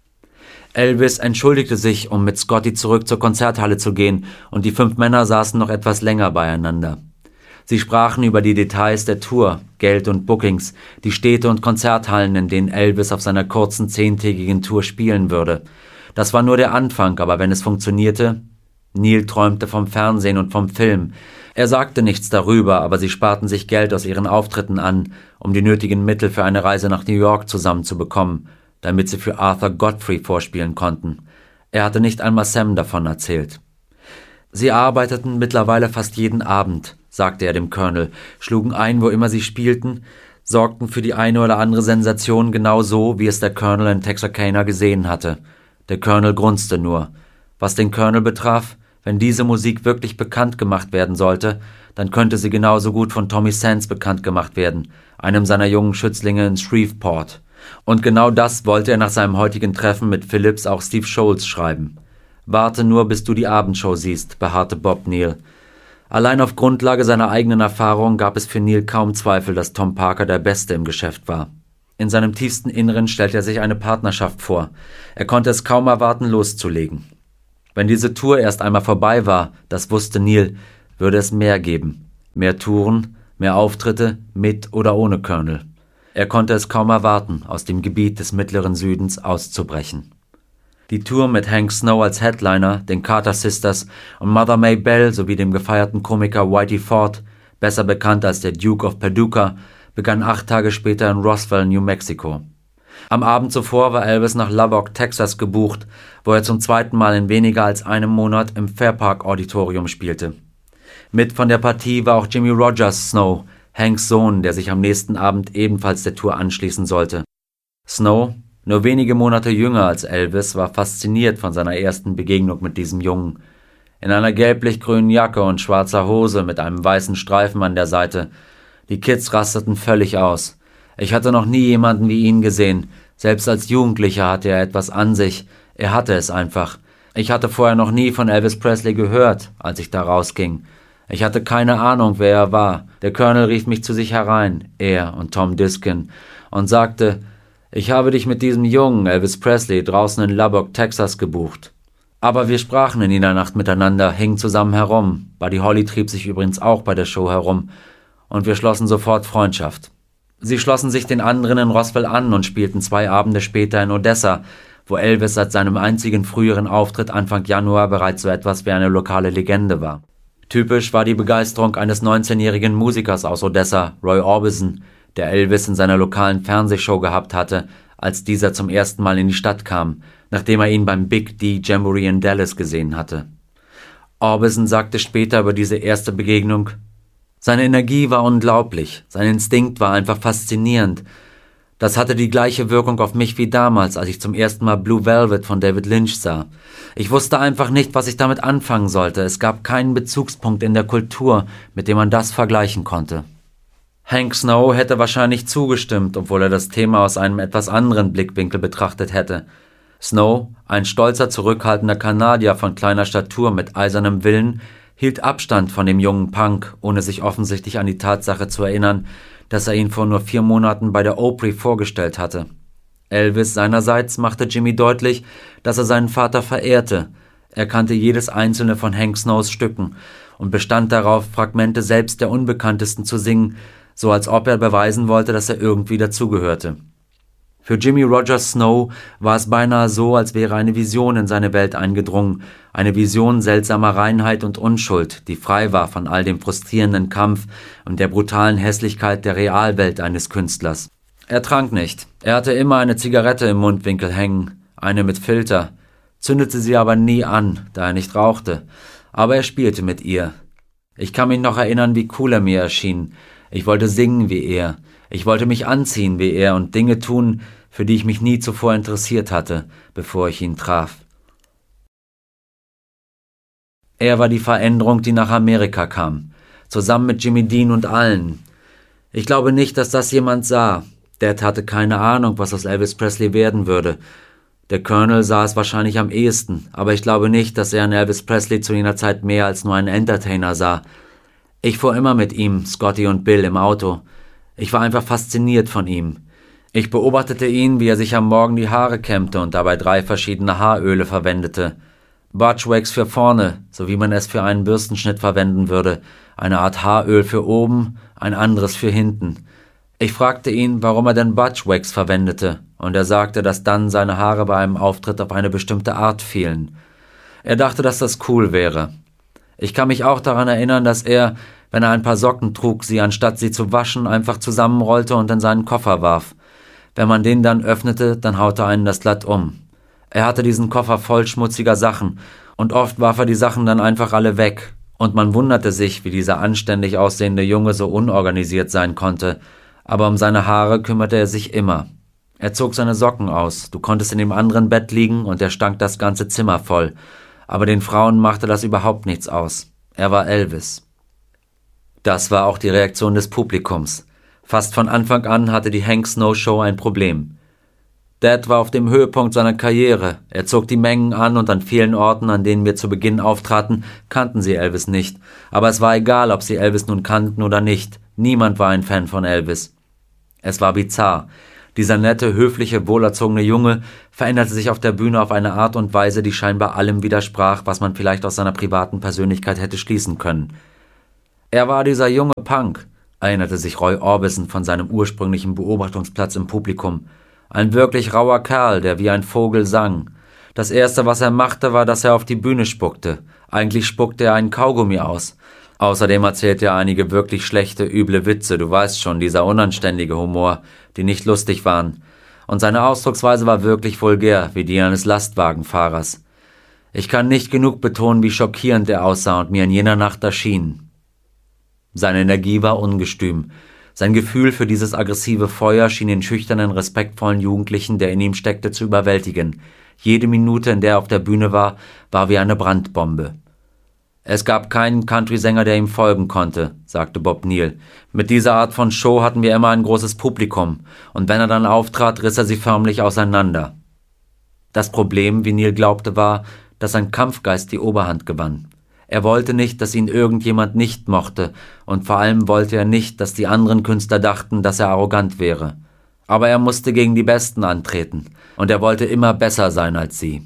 Elvis entschuldigte sich, um mit Scotty zurück zur Konzerthalle zu gehen, und die fünf Männer saßen noch etwas länger beieinander. Sie sprachen über die Details der Tour, Geld und Bookings, die Städte und Konzerthallen, in denen Elvis auf seiner kurzen zehntägigen Tour spielen würde. Das war nur der Anfang, aber wenn es funktionierte... Neal träumte vom Fernsehen und vom Film. Er sagte nichts darüber, aber sie sparten sich Geld aus ihren Auftritten an, um die nötigen Mittel für eine Reise nach New York zusammenzubekommen, damit sie für Arthur Godfrey vorspielen konnten. Er hatte nicht einmal Sam davon erzählt. Sie arbeiteten mittlerweile fast jeden Abend, sagte er dem Colonel, schlugen ein, wo immer sie spielten, sorgten für die eine oder andere Sensation genau so, wie es der Colonel in Texarkana gesehen hatte. Der Colonel grunzte nur. Was den Colonel betraf, wenn diese Musik wirklich bekannt gemacht werden sollte, dann könnte sie genauso gut von Tommy Sands bekannt gemacht werden, einem seiner jungen Schützlinge in Shreveport. Und genau das wollte er nach seinem heutigen Treffen mit Phillips auch Steve Scholz schreiben. Warte nur, bis du die Abendshow siehst, beharrte Bob Neal. Allein auf Grundlage seiner eigenen Erfahrung gab es für Neal kaum Zweifel, dass Tom Parker der Beste im Geschäft war. In seinem tiefsten Inneren stellte er sich eine Partnerschaft vor. Er konnte es kaum erwarten, loszulegen. Wenn diese Tour erst einmal vorbei war, das wusste Neal, würde es mehr geben. Mehr Touren, mehr Auftritte, mit oder ohne Colonel. Er konnte es kaum erwarten, aus dem Gebiet des Mittleren Südens auszubrechen. Die Tour mit Hank Snow als Headliner, den Carter Sisters und Mother May Bell sowie dem gefeierten Komiker Whitey Ford, besser bekannt als der Duke of Paducah, begann acht Tage später in Roswell, New Mexico. Am Abend zuvor war Elvis nach Lubbock, Texas gebucht, wo er zum zweiten Mal in weniger als einem Monat im Fairpark Auditorium spielte. Mit von der Partie war auch Jimmy Rogers Snow, Hanks Sohn, der sich am nächsten Abend ebenfalls der Tour anschließen sollte. Snow, nur wenige Monate jünger als Elvis, war fasziniert von seiner ersten Begegnung mit diesem Jungen. In einer gelblich-grünen Jacke und schwarzer Hose mit einem weißen Streifen an der Seite. Die Kids rasteten völlig aus. Ich hatte noch nie jemanden wie ihn gesehen. Selbst als Jugendlicher hatte er etwas an sich. Er hatte es einfach. Ich hatte vorher noch nie von Elvis Presley gehört, als ich da rausging. Ich hatte keine Ahnung, wer er war. Der Colonel rief mich zu sich herein, er und Tom Diskin, und sagte: Ich habe dich mit diesem Jungen, Elvis Presley, draußen in Lubbock, Texas, gebucht. Aber wir sprachen in jener Nacht miteinander, hingen zusammen herum. Buddy Holly trieb sich übrigens auch bei der Show herum. Und wir schlossen sofort Freundschaft. Sie schlossen sich den anderen in Roswell an und spielten zwei Abende später in Odessa, wo Elvis seit seinem einzigen früheren Auftritt Anfang Januar bereits so etwas wie eine lokale Legende war. Typisch war die Begeisterung eines neunzehnjährigen Musikers aus Odessa, Roy Orbison, der Elvis in seiner lokalen Fernsehshow gehabt hatte, als dieser zum ersten Mal in die Stadt kam, nachdem er ihn beim Big D Jamboree in Dallas gesehen hatte. Orbison sagte später über diese erste Begegnung: Seine Energie war unglaublich, sein Instinkt war einfach faszinierend. Das hatte die gleiche Wirkung auf mich wie damals, als ich zum ersten Mal Blue Velvet von David Lynch sah. Ich wusste einfach nicht, was ich damit anfangen sollte. Es gab keinen Bezugspunkt in der Kultur, mit dem man das vergleichen konnte. Hank Snow hätte wahrscheinlich zugestimmt, obwohl er das Thema aus einem etwas anderen Blickwinkel betrachtet hätte. Snow, ein stolzer, zurückhaltender Kanadier von kleiner Statur mit eisernem Willen, hielt Abstand von dem jungen Punk, ohne sich offensichtlich an die Tatsache zu erinnern, dass er ihn vor nur vier Monaten bei der Opry vorgestellt hatte. Elvis seinerseits machte Jimmy deutlich, dass er seinen Vater verehrte. Er kannte jedes einzelne von Hank Snows Stücken und bestand darauf, Fragmente selbst der Unbekanntesten zu singen, so als ob er beweisen wollte, dass er irgendwie dazugehörte. Für Jimmy Rogers Snow war es beinahe so, als wäre eine Vision in seine Welt eingedrungen, eine Vision seltsamer Reinheit und Unschuld, die frei war von all dem frustrierenden Kampf und der brutalen Hässlichkeit der Realwelt eines Künstlers. Er trank nicht. Er hatte immer eine Zigarette im Mundwinkel hängen, eine mit Filter, zündete sie aber nie an, da er nicht rauchte. Aber er spielte mit ihr. Ich kann mich noch erinnern, wie cool er mir erschien. Ich wollte singen wie er. Ich wollte mich anziehen wie er und Dinge tun, für die ich mich nie zuvor interessiert hatte, bevor ich ihn traf. Er war die Veränderung, die nach Amerika kam, zusammen mit Jimmy Dean und allen. Ich glaube nicht, dass das jemand sah. Dad hatte keine Ahnung, was aus Elvis Presley werden würde. Der Colonel sah es wahrscheinlich am ehesten, aber ich glaube nicht, dass er an Elvis Presley zu jener Zeit mehr als nur einen Entertainer sah. Ich fuhr immer mit ihm, Scotty und Bill, im Auto. Ich war einfach fasziniert von ihm. Ich beobachtete ihn, wie er sich am Morgen die Haare kämmte und dabei drei verschiedene Haaröle verwendete. Butchwax für vorne, so wie man es für einen Bürstenschnitt verwenden würde, eine Art Haaröl für oben, ein anderes für hinten. Ich fragte ihn, warum er denn Butchwax verwendete, und er sagte, dass dann seine Haare bei einem Auftritt auf eine bestimmte Art fielen. Er dachte, dass das cool wäre. Ich kann mich auch daran erinnern, dass er, wenn er ein paar Socken trug, sie anstatt sie zu waschen, einfach zusammenrollte und in seinen Koffer warf. Wenn man den dann öffnete, dann haute einen das glatt um. Er hatte diesen Koffer voll schmutziger Sachen, und oft warf er die Sachen dann einfach alle weg, und man wunderte sich, wie dieser anständig aussehende Junge so unorganisiert sein konnte, aber um seine Haare kümmerte er sich immer. Er zog seine Socken aus, du konntest in dem anderen Bett liegen und er stank das ganze Zimmer voll, aber den Frauen machte das überhaupt nichts aus. Er war Elvis. Das war auch die Reaktion des Publikums. Fast von Anfang an hatte die Hank Snow Show ein Problem. Dad war auf dem Höhepunkt seiner Karriere. Er zog die Mengen an und an vielen Orten, an denen wir zu Beginn auftraten, kannten sie Elvis nicht. Aber es war egal, ob sie Elvis nun kannten oder nicht. Niemand war ein Fan von Elvis. Es war bizarr. Dieser nette, höfliche, wohlerzogene Junge veränderte sich auf der Bühne auf eine Art und Weise, die scheinbar allem widersprach, was man vielleicht aus seiner privaten Persönlichkeit hätte schließen können. Er war dieser junge Punk, erinnerte sich Roy Orbison von seinem ursprünglichen Beobachtungsplatz im Publikum. Ein wirklich rauer Kerl, der wie ein Vogel sang. Das Erste, was er machte, war, dass er auf die Bühne spuckte. Eigentlich spuckte er einen Kaugummi aus. Außerdem erzählte er einige wirklich schlechte, üble Witze, du weißt schon, dieser unanständige Humor, die nicht lustig waren. Und seine Ausdrucksweise war wirklich vulgär, wie die eines Lastwagenfahrers. Ich kann nicht genug betonen, wie schockierend er aussah und mir in jener Nacht erschien. Seine Energie war ungestüm. Sein Gefühl für dieses aggressive Feuer schien den schüchternen, respektvollen Jugendlichen, der in ihm steckte, zu überwältigen. Jede Minute, in der er auf der Bühne war, war wie eine Brandbombe. Es gab keinen Country-Sänger, der ihm folgen konnte, sagte Bob Neal. Mit dieser Art von Show hatten wir immer ein großes Publikum, und wenn er dann auftrat, riss er sie förmlich auseinander. Das Problem, wie Neal glaubte, war, dass sein Kampfgeist die Oberhand gewann. Er wollte nicht, dass ihn irgendjemand nicht mochte, und vor allem wollte er nicht, dass die anderen Künstler dachten, dass er arrogant wäre. Aber er musste gegen die Besten antreten, und er wollte immer besser sein als sie.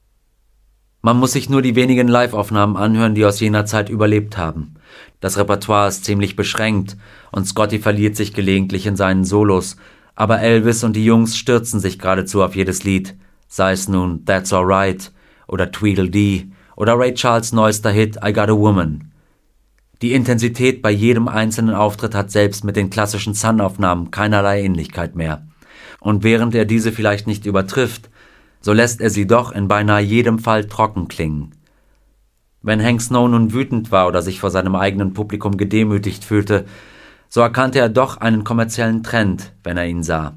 Man muss sich nur die wenigen Live-Aufnahmen anhören, die aus jener Zeit überlebt haben. Das Repertoire ist ziemlich beschränkt, und Scotty verliert sich gelegentlich in seinen Solos, aber Elvis und die Jungs stürzen sich geradezu auf jedes Lied, sei es nun That's Alright oder Tweedledee oder Ray Charles' neuester Hit I Got a Woman. Die Intensität bei jedem einzelnen Auftritt hat selbst mit den klassischen Sun-Aufnahmen keinerlei Ähnlichkeit mehr. Und während er diese vielleicht nicht übertrifft, so lässt er sie doch in beinahe jedem Fall trocken klingen. Wenn Hank Snow nun wütend war oder sich vor seinem eigenen Publikum gedemütigt fühlte, so erkannte er doch einen kommerziellen Trend, wenn er ihn sah.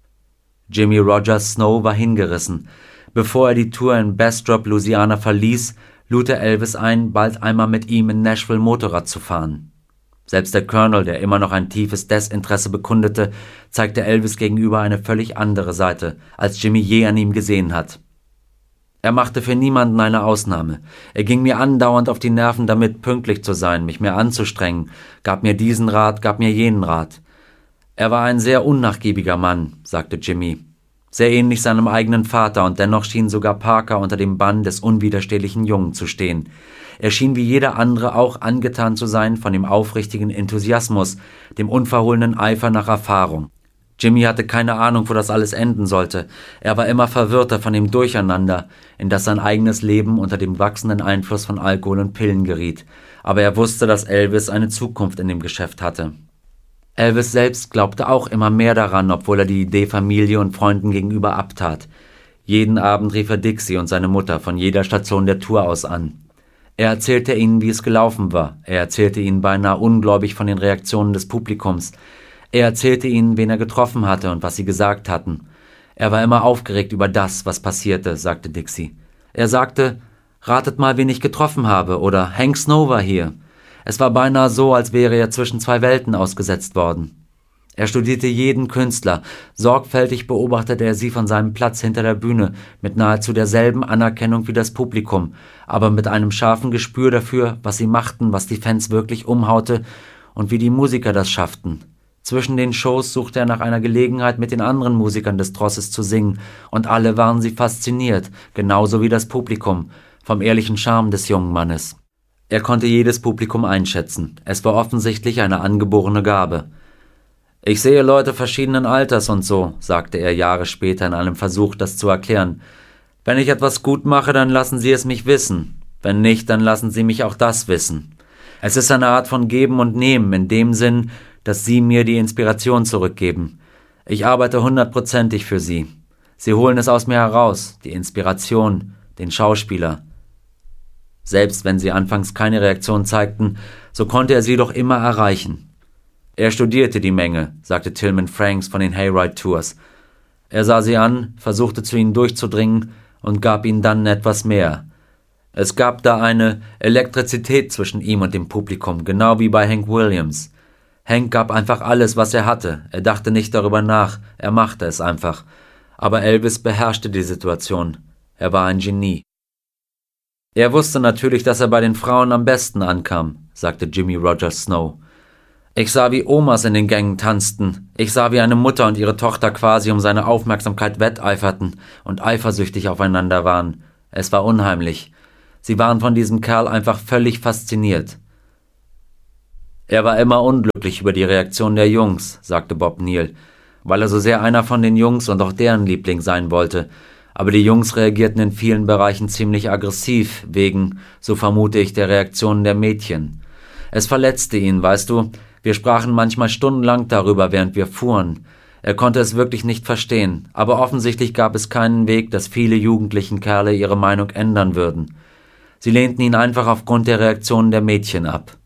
Jimmy Rogers Snow war hingerissen. Bevor er die Tour in Bastrop, Louisiana verließ, lud er Elvis ein, bald einmal mit ihm in Nashville Motorrad zu fahren. Selbst der Colonel, der immer noch ein tiefes Desinteresse bekundete, zeigte Elvis gegenüber eine völlig andere Seite, als Jimmy je an ihm gesehen hat. Er machte für niemanden eine Ausnahme. Er ging mir andauernd auf die Nerven damit, pünktlich zu sein, mich mehr anzustrengen, gab mir diesen Rat, gab mir jenen Rat. Er war ein sehr unnachgiebiger Mann, sagte Jimmy. Sehr ähnlich seinem eigenen Vater, und dennoch schien sogar Parker unter dem Bann des unwiderstehlichen Jungen zu stehen. Er schien wie jeder andere auch angetan zu sein von dem aufrichtigen Enthusiasmus, dem unverhohlenen Eifer nach Erfahrung. Jimmy hatte keine Ahnung, wo das alles enden sollte. Er war immer verwirrter von dem Durcheinander, in das sein eigenes Leben unter dem wachsenden Einfluss von Alkohol und Pillen geriet. Aber er wusste, dass Elvis eine Zukunft in dem Geschäft hatte. Elvis selbst glaubte auch immer mehr daran, obwohl er die Idee Familie und Freunden gegenüber abtat. Jeden Abend rief er Dixie und seine Mutter von jeder Station der Tour aus an. Er erzählte ihnen, wie es gelaufen war. Er erzählte ihnen beinahe ungläubig von den Reaktionen des Publikums. Er erzählte ihnen, wen er getroffen hatte und was sie gesagt hatten. Er war immer aufgeregt über das, was passierte, sagte Dixie. Er sagte, ratet mal, wen ich getroffen habe, oder Hank Snow war hier. Es war beinahe so, als wäre er zwischen zwei Welten ausgesetzt worden. Er studierte jeden Künstler. Sorgfältig beobachtete er sie von seinem Platz hinter der Bühne, mit nahezu derselben Anerkennung wie das Publikum, aber mit einem scharfen Gespür dafür, was sie machten, was die Fans wirklich umhaute und wie die Musiker das schafften. Zwischen den Shows suchte er nach einer Gelegenheit, mit den anderen Musikern des Trosses zu singen, und alle waren sie fasziniert, genauso wie das Publikum, vom ehrlichen Charme des jungen Mannes. Er konnte jedes Publikum einschätzen. Es war offensichtlich eine angeborene Gabe. »Ich sehe Leute verschiedenen Alters und so«, sagte er Jahre später in einem Versuch, das zu erklären. »Wenn ich etwas gut mache, dann lassen Sie es mich wissen. Wenn nicht, dann lassen Sie mich auch das wissen. Es ist eine Art von Geben und Nehmen, in dem Sinn, dass Sie mir die Inspiration zurückgeben. Ich arbeite hundertprozentig für Sie. Sie holen es aus mir heraus, die Inspiration, den Schauspieler.« Selbst wenn sie anfangs keine Reaktion zeigten, so konnte er sie doch immer erreichen. Er studierte die Menge, sagte Tillman Franks von den Hayride Tours. Er sah sie an, versuchte zu ihnen durchzudringen und gab ihnen dann etwas mehr. Es gab da eine Elektrizität zwischen ihm und dem Publikum, genau wie bei Hank Williams. Hank gab einfach alles, was er hatte. Er dachte nicht darüber nach, er machte es einfach. Aber Elvis beherrschte die Situation. Er war ein Genie. Er wusste natürlich, dass er bei den Frauen am besten ankam, sagte Jimmie Rogers Snow. Ich sah, wie Omas in den Gängen tanzten. Ich sah, wie eine Mutter und ihre Tochter quasi um seine Aufmerksamkeit wetteiferten und eifersüchtig aufeinander waren. Es war unheimlich. Sie waren von diesem Kerl einfach völlig fasziniert. Er war immer unglücklich über die Reaktion der Jungs, sagte Bob Neal, weil er so sehr einer von den Jungs und auch deren Liebling sein wollte. Aber die Jungs reagierten in vielen Bereichen ziemlich aggressiv, wegen, so vermute ich, der Reaktionen der Mädchen. Es verletzte ihn, weißt du, wir sprachen manchmal stundenlang darüber, während wir fuhren. Er konnte es wirklich nicht verstehen, aber offensichtlich gab es keinen Weg, dass viele jugendlichen Kerle ihre Meinung ändern würden. Sie lehnten ihn einfach aufgrund der Reaktionen der Mädchen ab.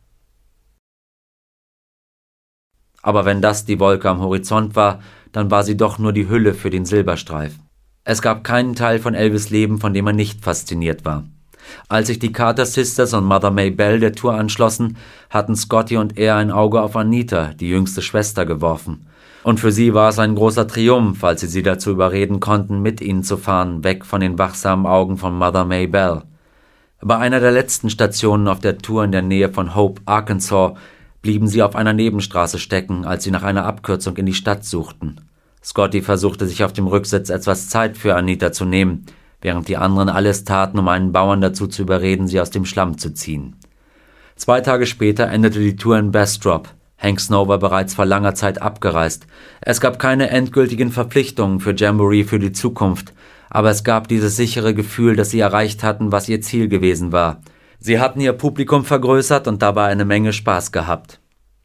Aber wenn das die Wolke am Horizont war, dann war sie doch nur die Hülle für den Silberstreif. Es gab keinen Teil von Elvis' Leben, von dem er nicht fasziniert war. Als sich die Carter Sisters und Mother May Bell der Tour anschlossen, hatten Scotty und er ein Auge auf Anita, die jüngste Schwester, geworfen. Und für sie war es ein großer Triumph, als sie sie dazu überreden konnten, mit ihnen zu fahren, weg von den wachsamen Augen von Mother May Bell. Bei einer der letzten Stationen auf der Tour in der Nähe von Hope, Arkansas, blieben sie auf einer Nebenstraße stecken, als sie nach einer Abkürzung in die Stadt suchten. Scotty versuchte sich auf dem Rücksitz etwas Zeit für Anita zu nehmen, während die anderen alles taten, um einen Bauern dazu zu überreden, sie aus dem Schlamm zu ziehen. Zwei Tage später endete die Tour in Bastrop. Hank Snow war bereits vor langer Zeit abgereist. Es gab keine endgültigen Verpflichtungen für Jamboree für die Zukunft, aber es gab dieses sichere Gefühl, dass sie erreicht hatten, was ihr Ziel gewesen war. Sie hatten ihr Publikum vergrößert und dabei eine Menge Spaß gehabt.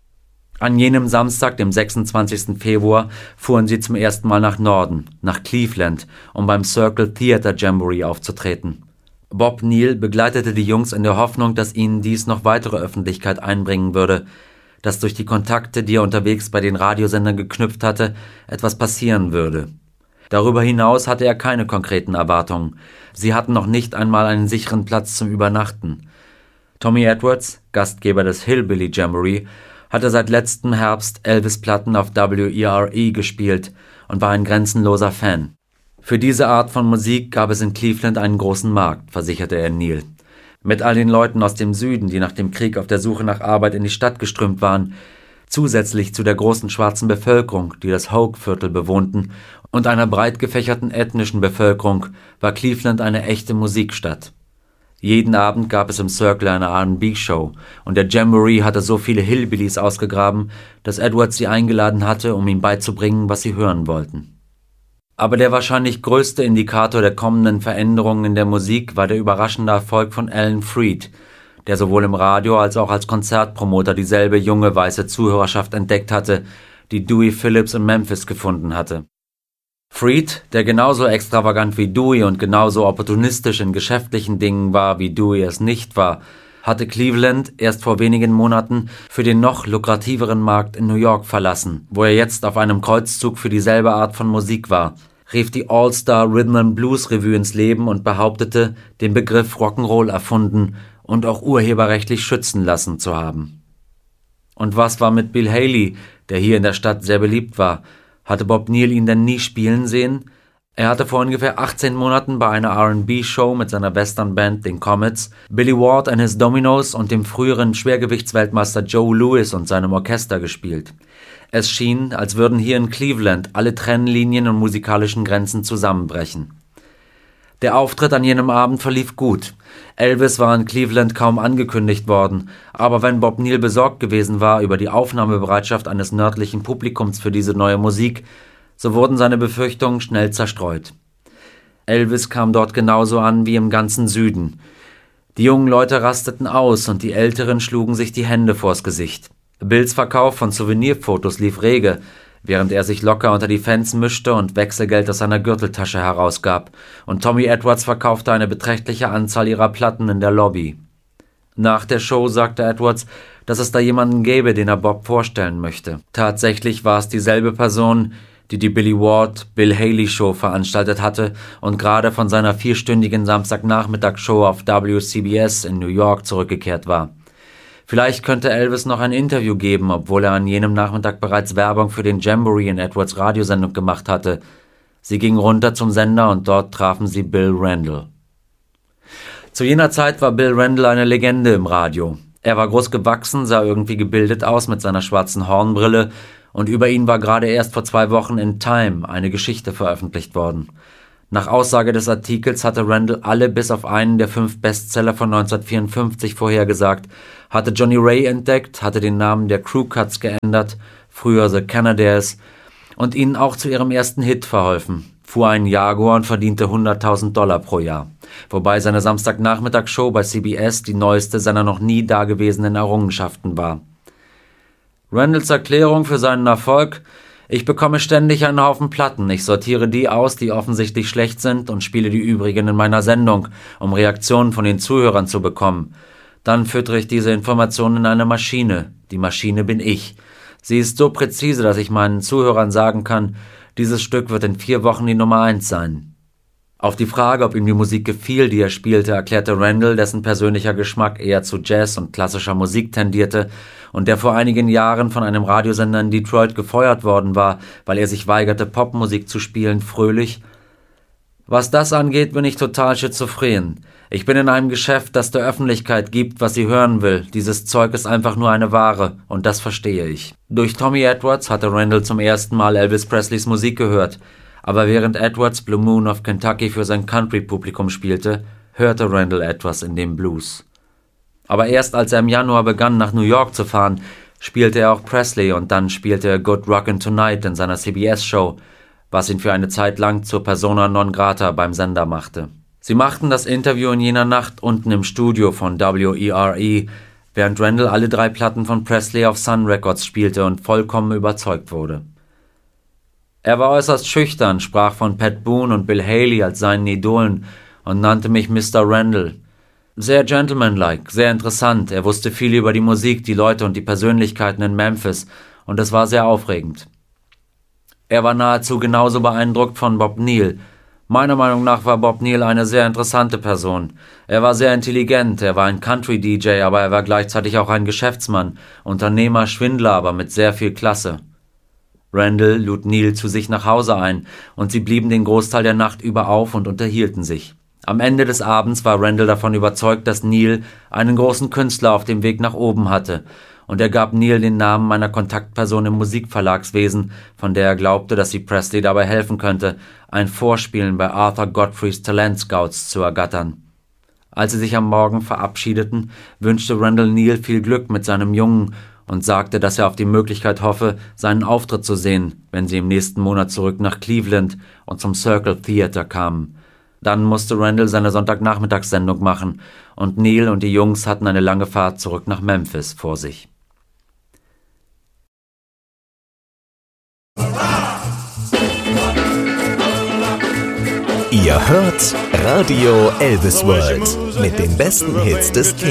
An jenem Samstag, dem sechsundzwanzigsten Februar, fuhren sie zum ersten Mal nach Norden, nach Cleveland, um beim Circle Theater Jamboree aufzutreten. Bob Neal begleitete die Jungs in der Hoffnung, dass ihnen dies noch weitere Öffentlichkeit einbringen würde, dass durch die Kontakte, die er unterwegs bei den Radiosendern geknüpft hatte, etwas passieren würde. Darüber hinaus hatte er keine konkreten Erwartungen. Sie hatten noch nicht einmal einen sicheren Platz zum Übernachten. Tommy Edwards, Gastgeber des Hillbilly Jamboree, hatte seit letztem Herbst Elvis-Platten auf W E R E gespielt und war ein grenzenloser Fan. Für diese Art von Musik gab es in Cleveland einen großen Markt, versicherte er Neal. Mit all den Leuten aus dem Süden, die nach dem Krieg auf der Suche nach Arbeit in die Stadt geströmt waren, zusätzlich zu der großen schwarzen Bevölkerung, die das Hoke-Viertel bewohnten, und einer breit gefächerten ethnischen Bevölkerung, war Cleveland eine echte Musikstadt. Jeden Abend gab es im Circle eine R and B-Show und der Jamboree hatte so viele Hillbillies ausgegraben, dass Edwards sie eingeladen hatte, um ihm beizubringen, was sie hören wollten. Aber der wahrscheinlich größte Indikator der kommenden Veränderungen in der Musik war der überraschende Erfolg von Alan Freed, der sowohl im Radio als auch als Konzertpromoter dieselbe junge weiße Zuhörerschaft entdeckt hatte, die Dewey Phillips in Memphis gefunden hatte. Freed, der genauso extravagant wie Dewey und genauso opportunistisch in geschäftlichen Dingen war, wie Dewey es nicht war, hatte Cleveland erst vor wenigen Monaten für den noch lukrativeren Markt in New York verlassen, wo er jetzt auf einem Kreuzzug für dieselbe Art von Musik war, rief die All-Star Rhythm and Blues Revue ins Leben und behauptete, den Begriff Rock'n'Roll erfunden und auch urheberrechtlich schützen lassen zu haben. Und was war mit Bill Haley, der hier in der Stadt sehr beliebt war? Hatte Bob Neal ihn denn nie spielen sehen? Er hatte vor ungefähr achtzehn Monaten bei einer R and B-Show mit seiner Westernband, den Comets, Billy Ward and his Dominoes und dem früheren Schwergewichtsweltmeister Joe Louis und seinem Orchester gespielt. Es schien, als würden hier in Cleveland alle Trennlinien und musikalischen Grenzen zusammenbrechen. Der Auftritt an jenem Abend verlief gut. Elvis war in Cleveland kaum angekündigt worden, aber wenn Bob Neal besorgt gewesen war über die Aufnahmebereitschaft eines nördlichen Publikums für diese neue Musik, so wurden seine Befürchtungen schnell zerstreut. Elvis kam dort genauso an wie im ganzen Süden. Die jungen Leute rasteten aus und die Älteren schlugen sich die Hände vors Gesicht. Bills Verkauf von Souvenirfotos lief rege, während er sich locker unter die Fans mischte und Wechselgeld aus seiner Gürteltasche herausgab, und Tommy Edwards verkaufte eine beträchtliche Anzahl ihrer Platten in der Lobby. Nach der Show sagte Edwards, dass es da jemanden gäbe, den er Bob vorstellen möchte. Tatsächlich war es dieselbe Person, die die Billy Ward Bill Haley Show veranstaltet hatte und gerade von seiner vierstündigen Samstagnachmittagsshow auf W C B S in New York zurückgekehrt war. Vielleicht könnte Elvis noch ein Interview geben, obwohl er an jenem Nachmittag bereits Werbung für den Jamboree in Edwards Radiosendung gemacht hatte. Sie gingen runter zum Sender und dort trafen sie Bill Randle. Zu jener Zeit war Bill Randle eine Legende im Radio. Er war groß gewachsen, sah irgendwie gebildet aus mit seiner schwarzen Hornbrille und über ihn war gerade erst vor zwei Wochen in Time eine Geschichte veröffentlicht worden. Nach Aussage des Artikels hatte Randle alle bis auf einen der fünf Bestseller von neunzehnhundertvierundfünfzig vorhergesagt, hatte Johnny Ray entdeckt, hatte den Namen der Crew Cuts geändert, früher The Canadaires, und ihnen auch zu ihrem ersten Hit verholfen, fuhr einen Jaguar und verdiente hunderttausend Dollar pro Jahr, wobei seine Samstagnachmittagsshow bei C B S die neueste seiner noch nie dagewesenen Errungenschaften war. Randles Erklärung für seinen Erfolg: Ich bekomme ständig einen Haufen Platten, ich sortiere die aus, die offensichtlich schlecht sind und spiele die übrigen in meiner Sendung, um Reaktionen von den Zuhörern zu bekommen. Dann füttere ich diese Informationen in eine Maschine. Die Maschine bin ich. Sie ist so präzise, dass ich meinen Zuhörern sagen kann, dieses Stück wird in vier Wochen die Nummer eins sein. Auf die Frage, ob ihm die Musik gefiel, die er spielte, erklärte Randle, dessen persönlicher Geschmack eher zu Jazz und klassischer Musik tendierte und der vor einigen Jahren von einem Radiosender in Detroit gefeuert worden war, weil er sich weigerte, Popmusik zu spielen, fröhlich: Was das angeht, bin ich total schizophren. Ich bin in einem Geschäft, das der Öffentlichkeit gibt, was sie hören will. Dieses Zeug ist einfach nur eine Ware, und das verstehe ich. Durch Tommy Edwards hatte Randle zum ersten Mal Elvis Presleys Musik gehört, aber während Edwards Blue Moon of Kentucky für sein Country-Publikum spielte, hörte Randle etwas in dem Blues. Aber erst als er im Januar begann, nach New York zu fahren, spielte er auch Presley und dann spielte er Good Rockin' Tonight in seiner C B S-Show, was ihn für eine Zeit lang zur Persona non grata beim Sender machte. Sie machten das Interview in jener Nacht unten im Studio von W E R E, während Randle alle drei Platten von Presley auf Sun Records spielte und vollkommen überzeugt wurde. Er war äußerst schüchtern, sprach von Pat Boone und Bill Haley als seinen Idolen und nannte mich Mister Randle. Sehr gentlemanlike, sehr interessant, er wusste viel über die Musik, die Leute und die Persönlichkeiten in Memphis und es war sehr aufregend. Er war nahezu genauso beeindruckt von Bob Neal. Meiner Meinung nach war Bob Neal eine sehr interessante Person. Er war sehr intelligent, er war ein Country-D J, aber er war gleichzeitig auch ein Geschäftsmann, Unternehmer, Schwindler, aber mit sehr viel Klasse. Randle lud Neal zu sich nach Hause ein und sie blieben den Großteil der Nacht über auf und unterhielten sich. Am Ende des Abends war Randle davon überzeugt, dass Neal einen großen Künstler auf dem Weg nach oben hatte, und er gab Neal den Namen einer Kontaktperson im Musikverlagswesen, von der er glaubte, dass sie Presley dabei helfen könnte, ein Vorspielen bei Arthur Godfreys Talent Scouts zu ergattern. Als sie sich am Morgen verabschiedeten, wünschte Randle Neal viel Glück mit seinem Jungen und sagte, dass er auf die Möglichkeit hoffe, seinen Auftritt zu sehen, wenn sie im nächsten Monat zurück nach Cleveland und zum Circle Theater kamen. Dann musste Randle seine Sonntagnachmittagssendung machen und Neal und die Jungs hatten eine lange Fahrt zurück nach Memphis vor sich. Ihr hört Radio Elvis World mit den besten Hits des Kings.